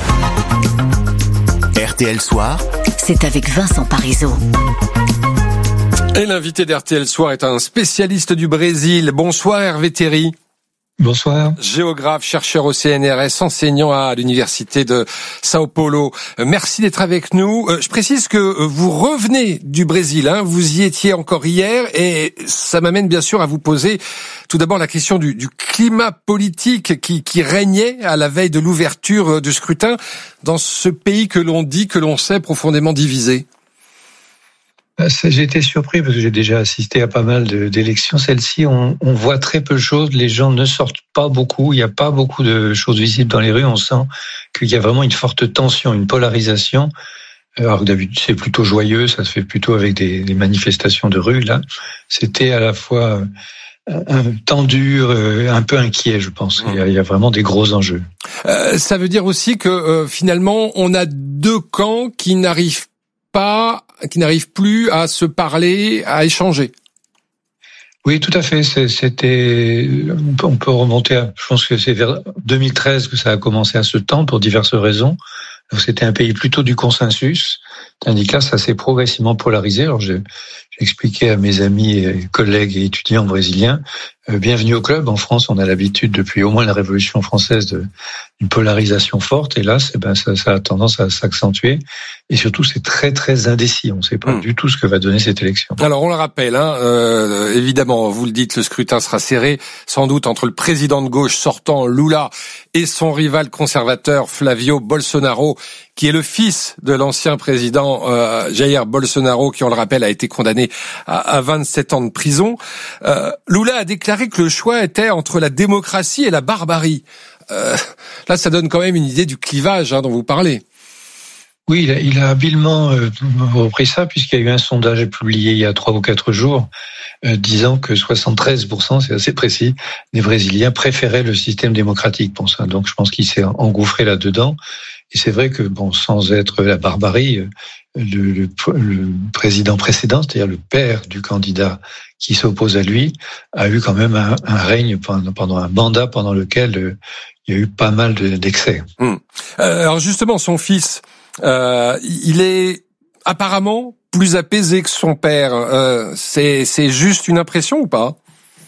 R T L Soir, c'est avec Vincent Parisot. Et l'invité d'R T L Soir est un spécialiste du Brésil. Bonsoir Hervé Théry. Bonsoir. Géographe, chercheur au C N R S, enseignant à l'université de Sao Paulo. Merci d'être avec nous. Je précise que vous revenez du Brésil, hein. Vous y étiez encore hier et ça m'amène bien sûr à vous poser tout d'abord la question du, du climat politique qui, qui régnait à la veille de l'ouverture du scrutin dans ce pays que l'on dit, que l'on sait profondément divisé. J'ai été surpris parce que j'ai déjà assisté à pas mal de, d'élections. Celle-ci, on, on voit très peu de choses. Les gens ne sortent pas beaucoup. Il n'y a pas beaucoup de choses visibles dans les rues. On sent qu'il y a vraiment une forte tension, une polarisation. Alors que d'habitude, c'est plutôt joyeux. Ça se fait plutôt avec des, des manifestations de rue. Là, c'était à la fois un tendu, un peu inquiet, je pense. Il y a, il y a vraiment des gros enjeux. Euh, ça veut dire aussi que euh, finalement, on a deux camps qui n'arrivent pas, qui n'arrivent plus à se parler, à échanger. Oui, tout à fait. C'était, on peut remonter à, je pense que c'est vers deux mille treize que ça a commencé à se tendre pour diverses raisons. Alors, c'était un pays plutôt du consensus, tandis que là, ça s'est progressivement polarisé. Alors, j'ai, j'expliquais à mes amis, et collègues et étudiants brésiliens, euh, bienvenue au club. En France, on a l'habitude depuis au moins la Révolution française de une polarisation forte, et là, c'est ben ça, ça a tendance à s'accentuer. Et surtout, c'est très très indécis. On ne sait pas mmh. du tout ce que va donner cette élection. Alors, on le rappelle, hein, euh, évidemment, vous le dites, le scrutin sera serré, sans doute entre le président de gauche sortant Lula et son rival conservateur Flavio Bolsonaro, qui est le fils de l'ancien président euh, Jair Bolsonaro, qui, on le rappelle, a été condamné à, à vingt-sept ans de prison. Euh, Lula a déclaré que le choix était entre la démocratie et la barbarie. Euh, là, ça donne quand même une idée du clivage hein, dont vous parlez. Oui, il a, il a habilement euh, repris ça, puisqu'il y a eu un sondage publié il y a trois ou quatre jours euh, disant que soixante-treize pour cent, c'est assez précis, des Brésiliens préféraient le système démocratique pour ça. Donc je pense qu'il s'est engouffré là-dedans. Et c'est vrai que, bon, sans être la barbarie, le, le, le président précédent, c'est-à-dire le père du candidat qui s'oppose à lui, a eu quand même un, un règne pendant, pendant un mandat pendant lequel euh, il y a eu pas mal de, d'excès. Hum. Euh, alors justement, son fils, euh, il est apparemment plus apaisé que son père. Euh, c'est, c'est juste une impression ou pas ?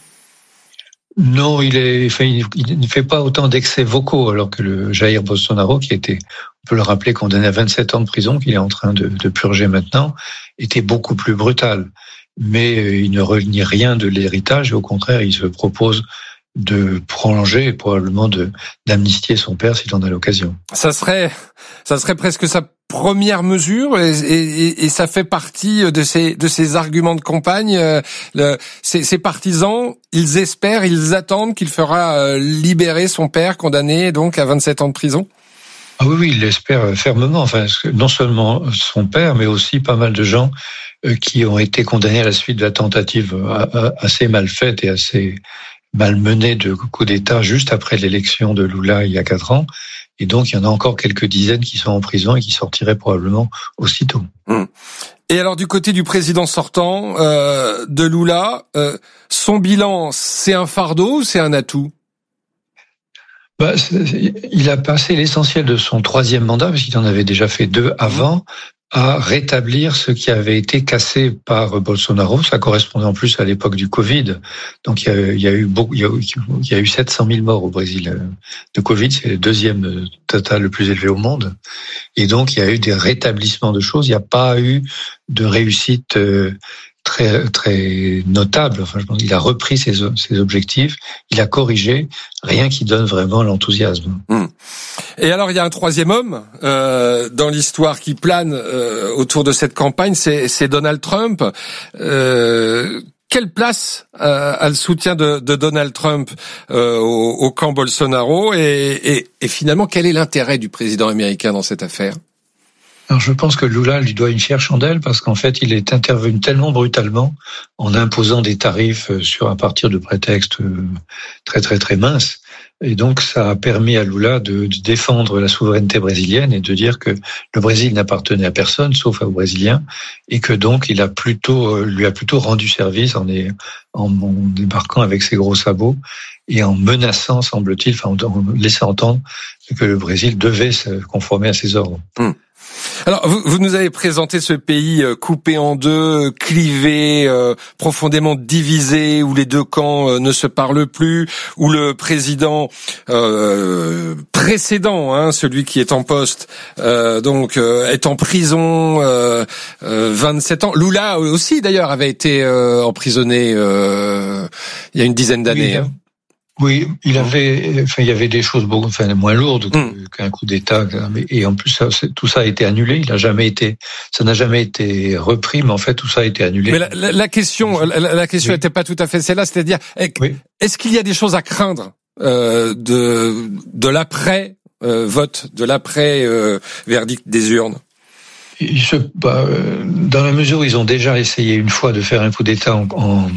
Non, il est, enfin, il ne fait pas autant d'excès vocaux, alors que le Jair Bolsonaro, qui était, on peut le rappeler, condamné à vingt-sept ans de prison, qu'il est en train de, de purger maintenant, était beaucoup plus brutal. Mais il ne renie rien de l'héritage, et au contraire, il se propose de prolonger et probablement de d'amnistier son père s'il en a l'occasion. Ça serait, ça serait presque sa première mesure et, et, et ça fait partie de ces de ces arguments de campagne. Le, ces, ces partisans, ils espèrent, ils attendent qu'il fera libérer son père condamné donc à vingt-sept ans de prison. Ah oui, oui, il l'espère fermement. Enfin, non seulement son père, mais aussi pas mal de gens qui ont été condamnés à la suite de la tentative assez mal faite et assez malmené de coup d'État juste après l'élection de Lula il y a quatre ans. Et donc, il y en a encore quelques dizaines qui sont en prison et qui sortiraient probablement aussitôt. Mmh. Et alors, du côté du président sortant, euh, de Lula, euh, son bilan, c'est un fardeau ou c'est un atout ? Bah, il a passé l'essentiel de son troisième mandat, parce qu'il en avait déjà fait deux avant, à rétablir ce qui avait été cassé par Bolsonaro. Ça correspondait en plus à l'époque du Covid. Donc, il y a, il y a eu beaucoup, il y a, il y a eu sept cent mille morts au Brésil de Covid. C'est le deuxième total le plus élevé au monde. Et donc, il y a eu des rétablissements de choses. Il n'y a pas eu de réussite très, très notable. Enfin, je pense qu'il a repris ses, ses objectifs. Il a corrigé. Rien qui donne vraiment l'enthousiasme. Mmh. Et alors, il y a un troisième homme euh, dans l'histoire qui plane euh, autour de cette campagne, c'est, c'est Donald Trump. Euh, quelle place euh, a le soutien de, de Donald Trump euh, au, au camp Bolsonaro et, et, et finalement, quel est l'intérêt du président américain dans cette affaire ? Alors, je pense que Lula lui doit une fière chandelle parce qu'en fait, il est intervenu tellement brutalement en imposant des tarifs sur à partir de prétextes très très très minces. Et donc, ça a permis à Lula de, de défendre la souveraineté brésilienne et de dire que le Brésil n'appartenait à personne, sauf aux Brésiliens, et que donc il a plutôt, lui a plutôt rendu service en, est, en, en débarquant avec ses gros sabots et en menaçant, semble-t-il, enfin, en laissant entendre que le Brésil devait se conformer à ses ordres. Mmh. Alors, vous, vous nous avez présenté ce pays coupé en deux, clivé, euh, profondément divisé, où les deux camps euh, ne se parlent plus, où le président euh, précédent, hein, celui qui est en poste, euh, donc euh, est en prison, euh, euh, vingt-sept ans. Lula aussi, d'ailleurs, avait été euh, emprisonné euh, il y a une dizaine d'années. Oui, hein. Oui, il avait, enfin, il y avait des choses beaucoup, enfin, moins lourdes mmh. qu'un coup d'État, et en plus, ça, tout ça a été annulé. Il a jamais été, ça n'a jamais été repris, mais en fait, tout ça a été annulé. Mais la, la, la question, la, la question n'était oui. pas tout à fait celle-là, c'est-à-dire, oui. est-ce qu'il y a des choses à craindre euh, de de l'après euh, vote, de l'après euh, verdict des urnes? Il se, bah, dans la mesure où ils ont déjà essayé une fois de faire un coup d'État en, en,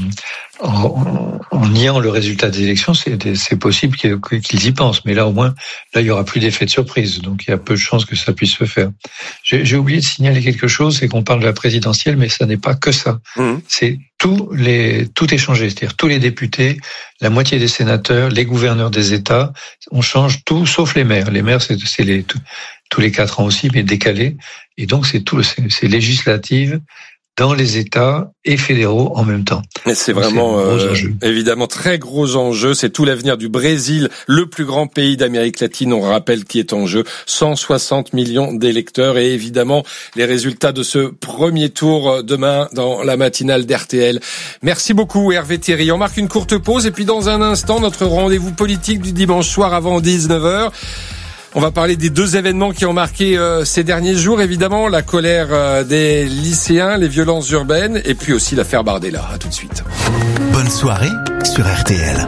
en, en niant le résultat des élections, c'est, c'est possible qu'ils, qu'ils y pensent. Mais là, au moins, là, il y aura plus d'effet de surprise. Donc, il y a peu de chances que ça puisse se faire. J'ai, j'ai oublié de signaler quelque chose, c'est qu'on parle de la présidentielle, mais ça n'est pas que ça. Mmh. C'est tous les, tout est changé. C'est-à-dire tous les députés, la moitié des sénateurs, les gouverneurs des États, on change tout sauf les maires. Les maires, c'est, c'est les, tout, tous les quatre ans aussi, mais décalés. Et donc, c'est tout, c'est, c'est législative dans les États et fédéraux en même temps. Et c'est Donc, vraiment c'est euh, évidemment très gros enjeu. C'est tout l'avenir du Brésil, le plus grand pays d'Amérique latine. On rappelle qui est en jeu. cent soixante millions d'électeurs et évidemment les résultats de ce premier tour demain dans la matinale d'R T L. Merci beaucoup Hervé Thierry. On marque une courte pause et puis dans un instant notre rendez-vous politique du dimanche soir avant dix-neuf heures. On va parler des deux événements qui ont marqué euh, ces derniers jours, évidemment, la colère euh, des lycéens, les violences urbaines, et puis aussi l'affaire Bardella. À tout de suite. Bonne soirée sur R T L.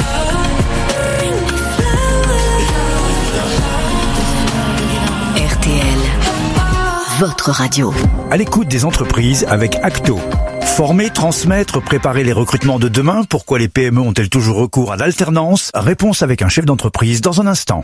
R T L, votre radio. À l'écoute des entreprises avec Acto. Former, transmettre, préparer les recrutements de demain. Pourquoi les P M E ont-elles toujours recours à l'alternance? Réponse avec un chef d'entreprise dans un instant.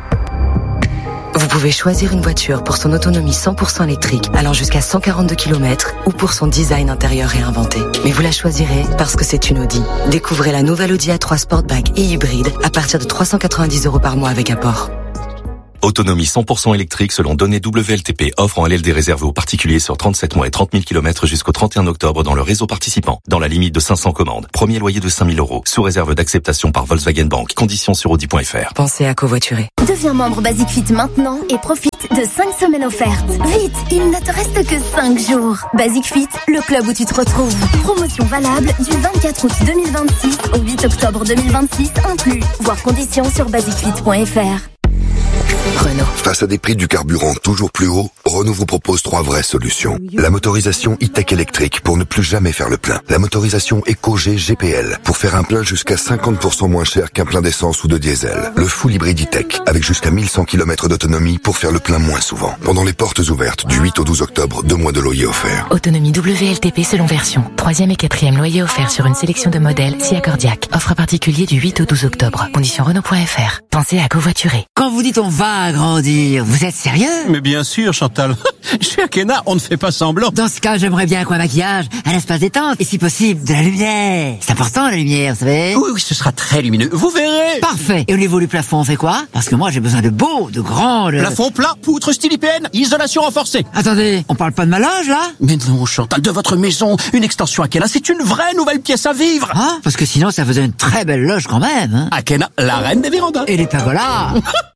Vous pouvez choisir une voiture pour son autonomie cent pour cent électrique allant jusqu'à cent quarante-deux kilomètres ou pour son design intérieur réinventé. Mais vous la choisirez parce que c'est une Audi. Découvrez la nouvelle Audi A trois Sportback et hybride à partir de trois cent quatre-vingt-dix euros par mois avec apport. Autonomie cent pour cent électrique selon données W L T P. Offre en L L D réservée aux particuliers sur trente-sept mois et trente mille kilomètres jusqu'au trente et un octobre dans le réseau participant. Dans la limite de cinq cents commandes. Premier loyer de cinq mille euros. Sous réserve d'acceptation par Volkswagen Bank. Conditions sur audi point f r. Pensez à covoiturer. Deviens membre Basic Fit maintenant et profite de cinq semaines offertes. Vite, il ne te reste que cinq jours. Basic Fit, le club où tu te retrouves. Promotion valable du vingt-quatre août deux mille vingt-six au huit octobre deux mille vingt-six inclus. Voir conditions sur basic fit point f r. Renault. Face à des prix du carburant toujours plus hauts, Renault vous propose trois vraies solutions. La motorisation e-tech électrique pour ne plus jamais faire le plein. La motorisation EcoG G P L pour faire un plein jusqu'à cinquante pour cent moins cher qu'un plein d'essence ou de diesel. Le full hybride e-tech avec jusqu'à mille cent kilomètres d'autonomie pour faire le plein moins souvent. Pendant les portes ouvertes du huit au douze octobre, deux mois de loyer offert. Autonomie W L T P selon version. Troisième et quatrième loyer offert sur une sélection de modèles si accordiaque. Offre particulier du huit au douze octobre. Conditions Renault point f r. Pensez à covoiturer. Quand vous dites on va agrandir, vous êtes sérieux? Mais bien sûr, Chantal. Chez Akena, on ne fait pas semblant. Dans ce cas, j'aimerais bien un coin maquillage, un espace détente, et si possible, de la lumière. C'est important, la lumière, vous savez. Oui, oui, ce sera très lumineux. Vous verrez. Parfait. Et au niveau du plafond, on fait quoi? Parce que moi, j'ai besoin de beau, de grand, de... Plafond plat, poutre style I P N, isolation renforcée. Attendez, on parle pas de ma loge, là? Mais non, Chantal, de votre maison, une extension Akena, c'est une vraie nouvelle pièce à vivre. Ah, parce que sinon, ça faisait une très belle loge quand même, hein. Akena, la reine des vérandas. Et les pergolas.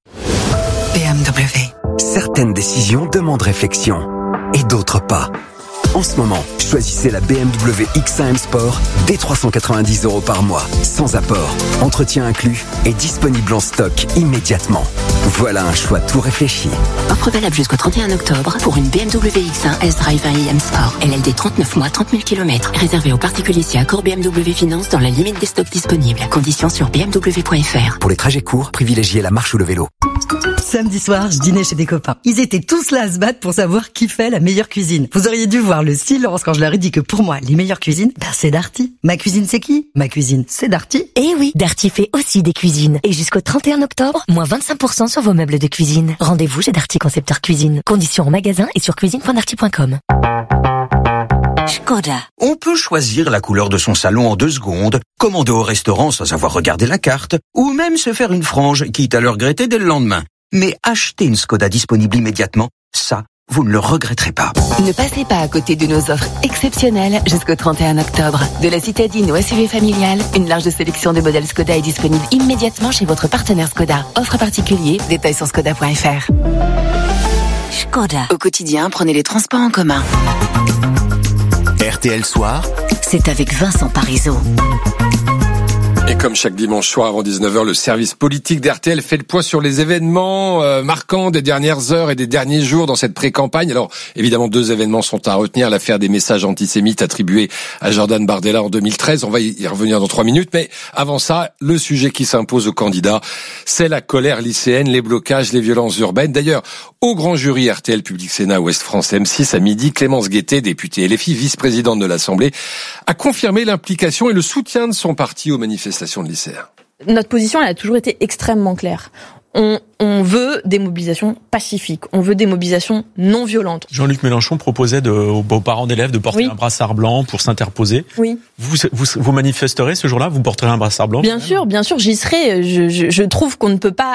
B M W. Certaines décisions demandent réflexion et d'autres pas. En ce moment, choisissez la B M W X un M Sport dès trois cent quatre-vingt-dix euros par mois, sans apport, entretien inclus et disponible en stock immédiatement. Voilà un choix tout réfléchi. Offre valable jusqu'au trente et un octobre pour une B M W X un S-Drive un i M Sport. L L D trente-neuf mois, trente mille kilomètres. Réservé aux particuliers si accord B M W Finance dans la limite des stocks disponibles. Conditions sur b m w point f r. Pour les trajets courts, privilégiez la marche ou le vélo. Samedi soir, je dînais chez des copains. Ils étaient tous là à se battre pour savoir qui fait la meilleure cuisine. Vous auriez dû voir le silence quand je leur ai dit que pour moi, les meilleures cuisines, ben c'est Darty. Ma cuisine, c'est qui? Ma cuisine, c'est Darty. Eh oui, Darty fait aussi des cuisines. Et jusqu'au trente et un octobre, moins vingt-cinq pour cent sur vos meubles de cuisine. Rendez-vous chez Darty Concepteur Cuisine. Conditions en magasin et sur cuisine point darty point com. Skoda. On peut choisir la couleur de son salon en deux secondes, commander au restaurant sans avoir regardé la carte, ou même se faire une frange, quitte à le regretter dès le lendemain. Mais acheter une Skoda disponible immédiatement, ça, vous ne le regretterez pas. Ne passez pas à côté de nos offres exceptionnelles jusqu'au trente et un octobre. De la citadine au S U V familial, une large sélection de modèles Skoda est disponible immédiatement chez votre partenaire Skoda. Offre particulier, détails sur skoda point f r. Skoda. Au quotidien, prenez les transports en commun. R T L Soir, c'est avec Vincent Parisot. Et comme chaque dimanche soir avant dix-neuf heures, le service politique d'R T L fait le poids sur les événements euh, marquants des dernières heures et des derniers jours dans cette pré-campagne. Alors, évidemment, deux événements sont à retenir. L'affaire des messages antisémites attribués à Jordan Bardella en deux mille treize. On va y revenir dans trois minutes. Mais avant ça, le sujet qui s'impose aux candidats, c'est la colère lycéenne, les blocages, les violences urbaines. D'ailleurs, au grand jury R T L Public Sénat Ouest France M six à midi, Clémence Guettet, députée L F I, vice-présidente de l'Assemblée, a confirmé l'implication et le soutien de son parti aux manifestations de lycéens. Notre position, elle a toujours été extrêmement claire. On, on veut des mobilisations pacifiques, on veut des mobilisations non violentes. Jean-Luc Mélenchon proposait de, aux parents d'élèves de porter oui. un brassard blanc pour s'interposer. Oui. Vous, vous, vous manifesterez ce jour-là, vous porterez un brassard blanc? Bien sûr, bien sûr, j'y serai. Je, je, je trouve qu'on ne peut pas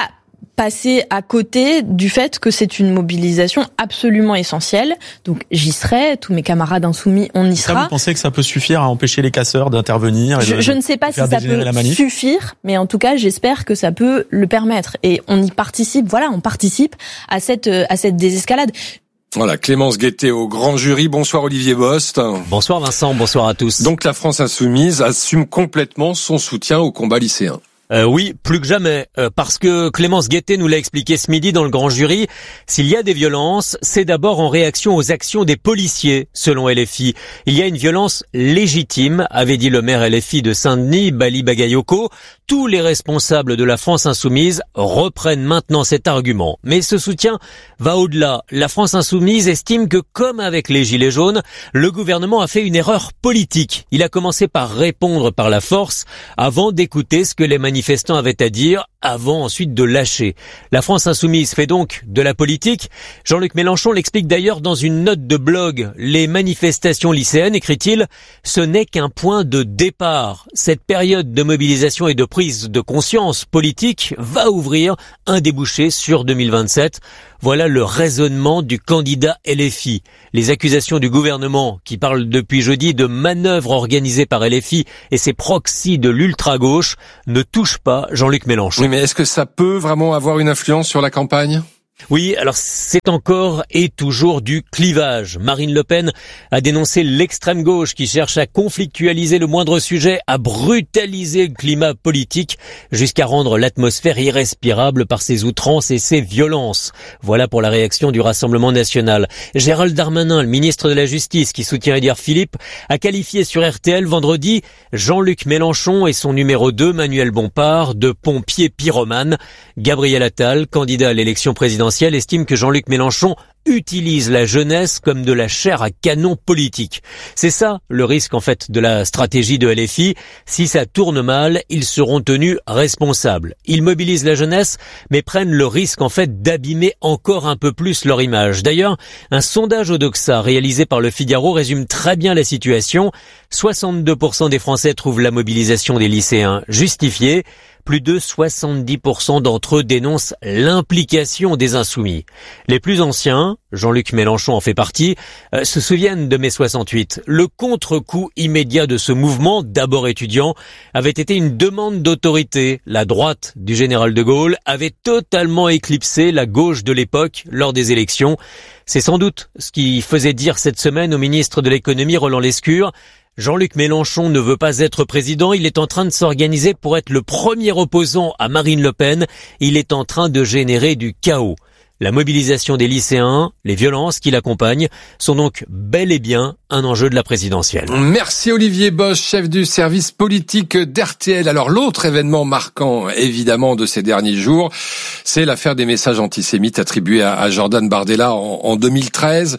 passer à côté du fait que c'est une mobilisation absolument essentielle. Donc j'y serai, tous mes camarades insoumis, on y sera. Ça, vous pensez que ça peut suffire à empêcher les casseurs d'intervenir et je, de, je ne sais pas si ça peut suffire, mais en tout cas j'espère que ça peut le permettre. Et on y participe, voilà, on participe à cette, à cette désescalade. Voilà, Clémence Guettet au grand jury. Bonsoir Olivier Bost. Bonsoir Vincent, bonsoir à tous. Donc la France insoumise assume complètement son soutien au combat lycéen. Euh, oui, plus que jamais, euh, parce que Clémence Guettet nous l'a expliqué ce midi dans le grand jury, s'il y a des violences, c'est d'abord en réaction aux actions des policiers, selon L F I. Il y a une violence légitime, avait dit le maire L F I de Saint-Denis, Bali Bagayoko. Tous les responsables de la France insoumise reprennent maintenant cet argument. Mais ce soutien va au-delà. La France insoumise estime que, comme avec les Gilets jaunes, le gouvernement a fait une erreur politique. Il a commencé par répondre par la force, avant d'écouter ce que les manifestants manifestants avaient à dire avant ensuite de lâcher. La France insoumise fait donc de la politique. Jean-Luc Mélenchon l'explique d'ailleurs dans une note de blog. Les manifestations lycéennes, écrit-il, ce n'est qu'un point de départ. Cette période de mobilisation et de prise de conscience politique va ouvrir un débouché sur deux mille vingt-sept. Voilà le raisonnement du candidat L F I. Les accusations du gouvernement, qui parle depuis jeudi de manœuvres organisées par L F I et ses proxys de l'ultra-gauche, ne touchent pas Jean-Luc Mélenchon. Oui, mais est-ce que ça peut vraiment avoir une influence sur la campagne ? Oui, alors c'est encore et toujours du clivage. Marine Le Pen a dénoncé l'extrême gauche qui cherche à conflictualiser le moindre sujet, à brutaliser le climat politique jusqu'à rendre l'atmosphère irrespirable par ses outrances et ses violences. Voilà pour la réaction du Rassemblement national. Gérald Darmanin, le ministre de la Justice qui soutient Édouard Philippe, a qualifié sur R T L vendredi Jean-Luc Mélenchon et son numéro deux, Manuel Bompard, de pompiers pyromanes. Gabriel Attal, candidat à l'élection présidentielle, estime que Jean-Luc Mélenchon utilise la jeunesse comme de la chair à canon politique. C'est ça le risque en fait de la stratégie de L F I. Si ça tourne mal, ils seront tenus responsables. Ils mobilisent la jeunesse, mais prennent le risque en fait d'abîmer encore un peu plus leur image. D'ailleurs, un sondage Odoxa réalisé par le Figaro résume très bien la situation. soixante-deux pour cent des Français trouvent la mobilisation des lycéens justifiée. Plus de soixante-dix pour cent d'entre eux dénoncent l'implication des insoumis. Les plus anciens, Jean-Luc Mélenchon en fait partie, euh, se souviennent de mai soixante-huit. Le contre-coup immédiat de ce mouvement, d'abord étudiant, avait été une demande d'autorité. La droite du général de Gaulle avait totalement éclipsé la gauche de l'époque lors des élections. C'est sans doute ce qui faisait dire cette semaine au ministre de l'économie Roland Lescure: Jean-Luc Mélenchon ne veut pas être président, il est en train de s'organiser pour être le premier opposant à Marine Le Pen. Il est en train de générer du chaos. La mobilisation des lycéens, les violences qui l'accompagnent sont donc bel et bien un enjeu de la présidentielle. Merci Olivier Bosch, chef du service politique d'R T L. Alors l'autre événement marquant évidemment de ces derniers jours, c'est l'affaire des messages antisémites attribués à, à Jordan Bardella en, en deux mille treize.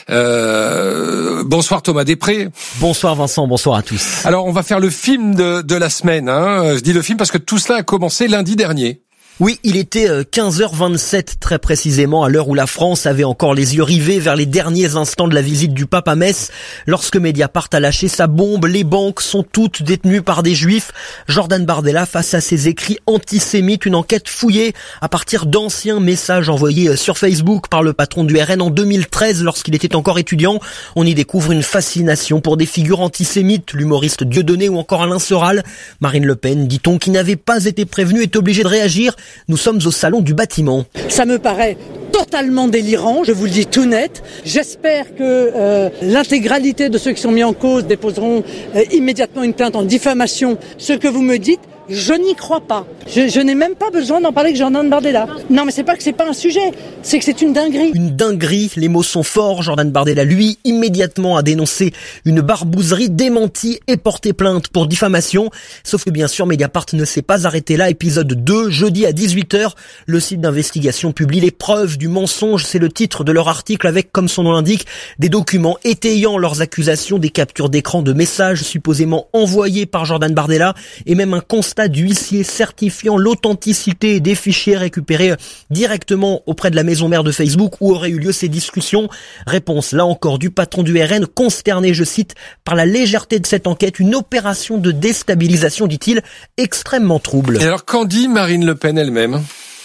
Euh, bonsoir Thomas Després. Bonsoir Vincent, bonsoir à tous. Alors on va faire le film de, de la semaine. Hein. Je dis le film parce que tout cela a commencé lundi dernier. Oui, il était quinze heures vingt-sept très précisément, à l'heure où la France avait encore les yeux rivés vers les derniers instants de la visite du pape à Metz, lorsque Mediapart a lâché sa bombe. Les banques sont toutes détenues par des juifs. Jordan Bardella face à ses écrits antisémites, une enquête fouillée à partir d'anciens messages envoyés sur Facebook par le patron du R N en deux mille treize lorsqu'il était encore étudiant. On y découvre une fascination pour des figures antisémites, l'humoriste Dieudonné ou encore Alain Soral. Marine Le Pen, dit-on, qui n'avait pas été prévenue, est obligée de réagir. Nous sommes au salon du bâtiment. Ça me paraît totalement délirant, je vous le dis tout net. J'espère que euh, l'intégralité de ceux qui sont mis en cause déposeront euh, immédiatement une plainte en diffamation. Ce que vous me dites, je n'y crois pas. Je, je n'ai même pas besoin d'en parler avec Jordan Bardella. Non, mais c'est pas que c'est pas un sujet, c'est que c'est une dinguerie. Une dinguerie, les mots sont forts. Jordan Bardella, lui, immédiatement a dénoncé une barbouzerie, démenti et porté plainte pour diffamation. Sauf que bien sûr, Mediapart ne s'est pas arrêté là. Épisode deux, jeudi à dix-huit heures, le site d'investigation publie les preuves du mensonge. C'est le titre de leur article avec, comme son nom l'indique, des documents étayant leurs accusations, des captures d'écran de messages supposément envoyés par Jordan Bardella et même un constat d'huissier certifiant l'authenticité des fichiers récupérés directement auprès de la maison mère de Facebook où auraient eu lieu ces discussions. Réponse là encore du patron du R N, consterné, je cite, par la légèreté de cette enquête, une opération de déstabilisation, dit-il, extrêmement trouble. Et alors qu'en dit Marine Le Pen elle-même ?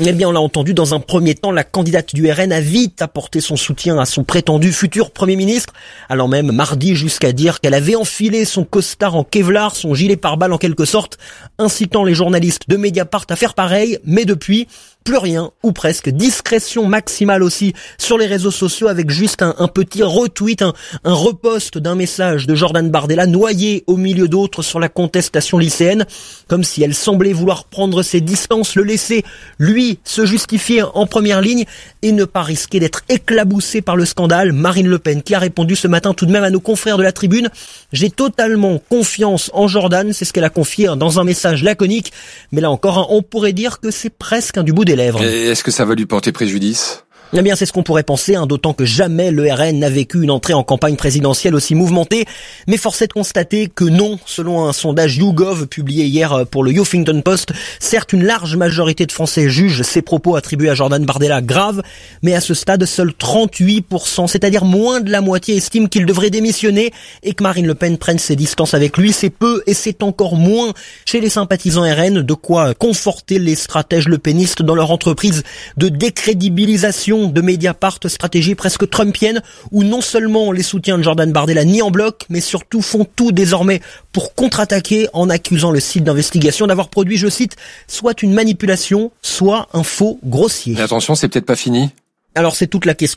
Eh bien, on l'a entendu, dans un premier temps, la candidate du R N a vite apporté son soutien à son prétendu futur Premier ministre, allant même mardi jusqu'à dire qu'elle avait enfilé son costard en Kevlar, son gilet pare-balles en quelque sorte, incitant les journalistes de Mediapart à faire pareil, mais depuis, plus rien, ou presque. Discrétion maximale aussi sur les réseaux sociaux avec juste un, un petit retweet, un, un repost d'un message de Jordan Bardella noyé au milieu d'autres sur la contestation lycéenne, comme si elle semblait vouloir prendre ses distances, le laisser, lui, se justifier en première ligne et ne pas risquer d'être éclaboussé par le scandale. Marine Le Pen qui a répondu ce matin tout de même à nos confrères de la Tribune: j'ai totalement confiance en Jordan, c'est ce qu'elle a confié dans un message laconique, mais là encore, on pourrait dire que c'est presque un du bout des lèvres. Et est-ce que ça va lui porter préjudice ? Eh bien, c'est ce qu'on pourrait penser, hein, d'autant que jamais le R N n'a vécu une entrée en campagne présidentielle aussi mouvementée. Mais force est de constater que non, selon un sondage YouGov publié hier pour le Huffington Post. Certes, une large majorité de Français jugent ces propos attribués à Jordan Bardella graves, mais à ce stade, seuls trente-huit pour cent, c'est-à-dire moins de la moitié, estiment qu'il devrait démissionner et que Marine Le Pen prenne ses distances avec lui. C'est peu et c'est encore moins chez les sympathisants R N, de quoi conforter les stratèges lepénistes dans leur entreprise de décrédibilisation de Mediapart, stratégie presque trumpienne, où non seulement les soutiens de Jordan Bardella nient en bloc, mais surtout font tout désormais pour contre-attaquer en accusant le site d'investigation d'avoir produit, je cite, soit une manipulation, soit un faux grossier. Mais attention, c'est peut-être pas fini. Alors c'est toute la question.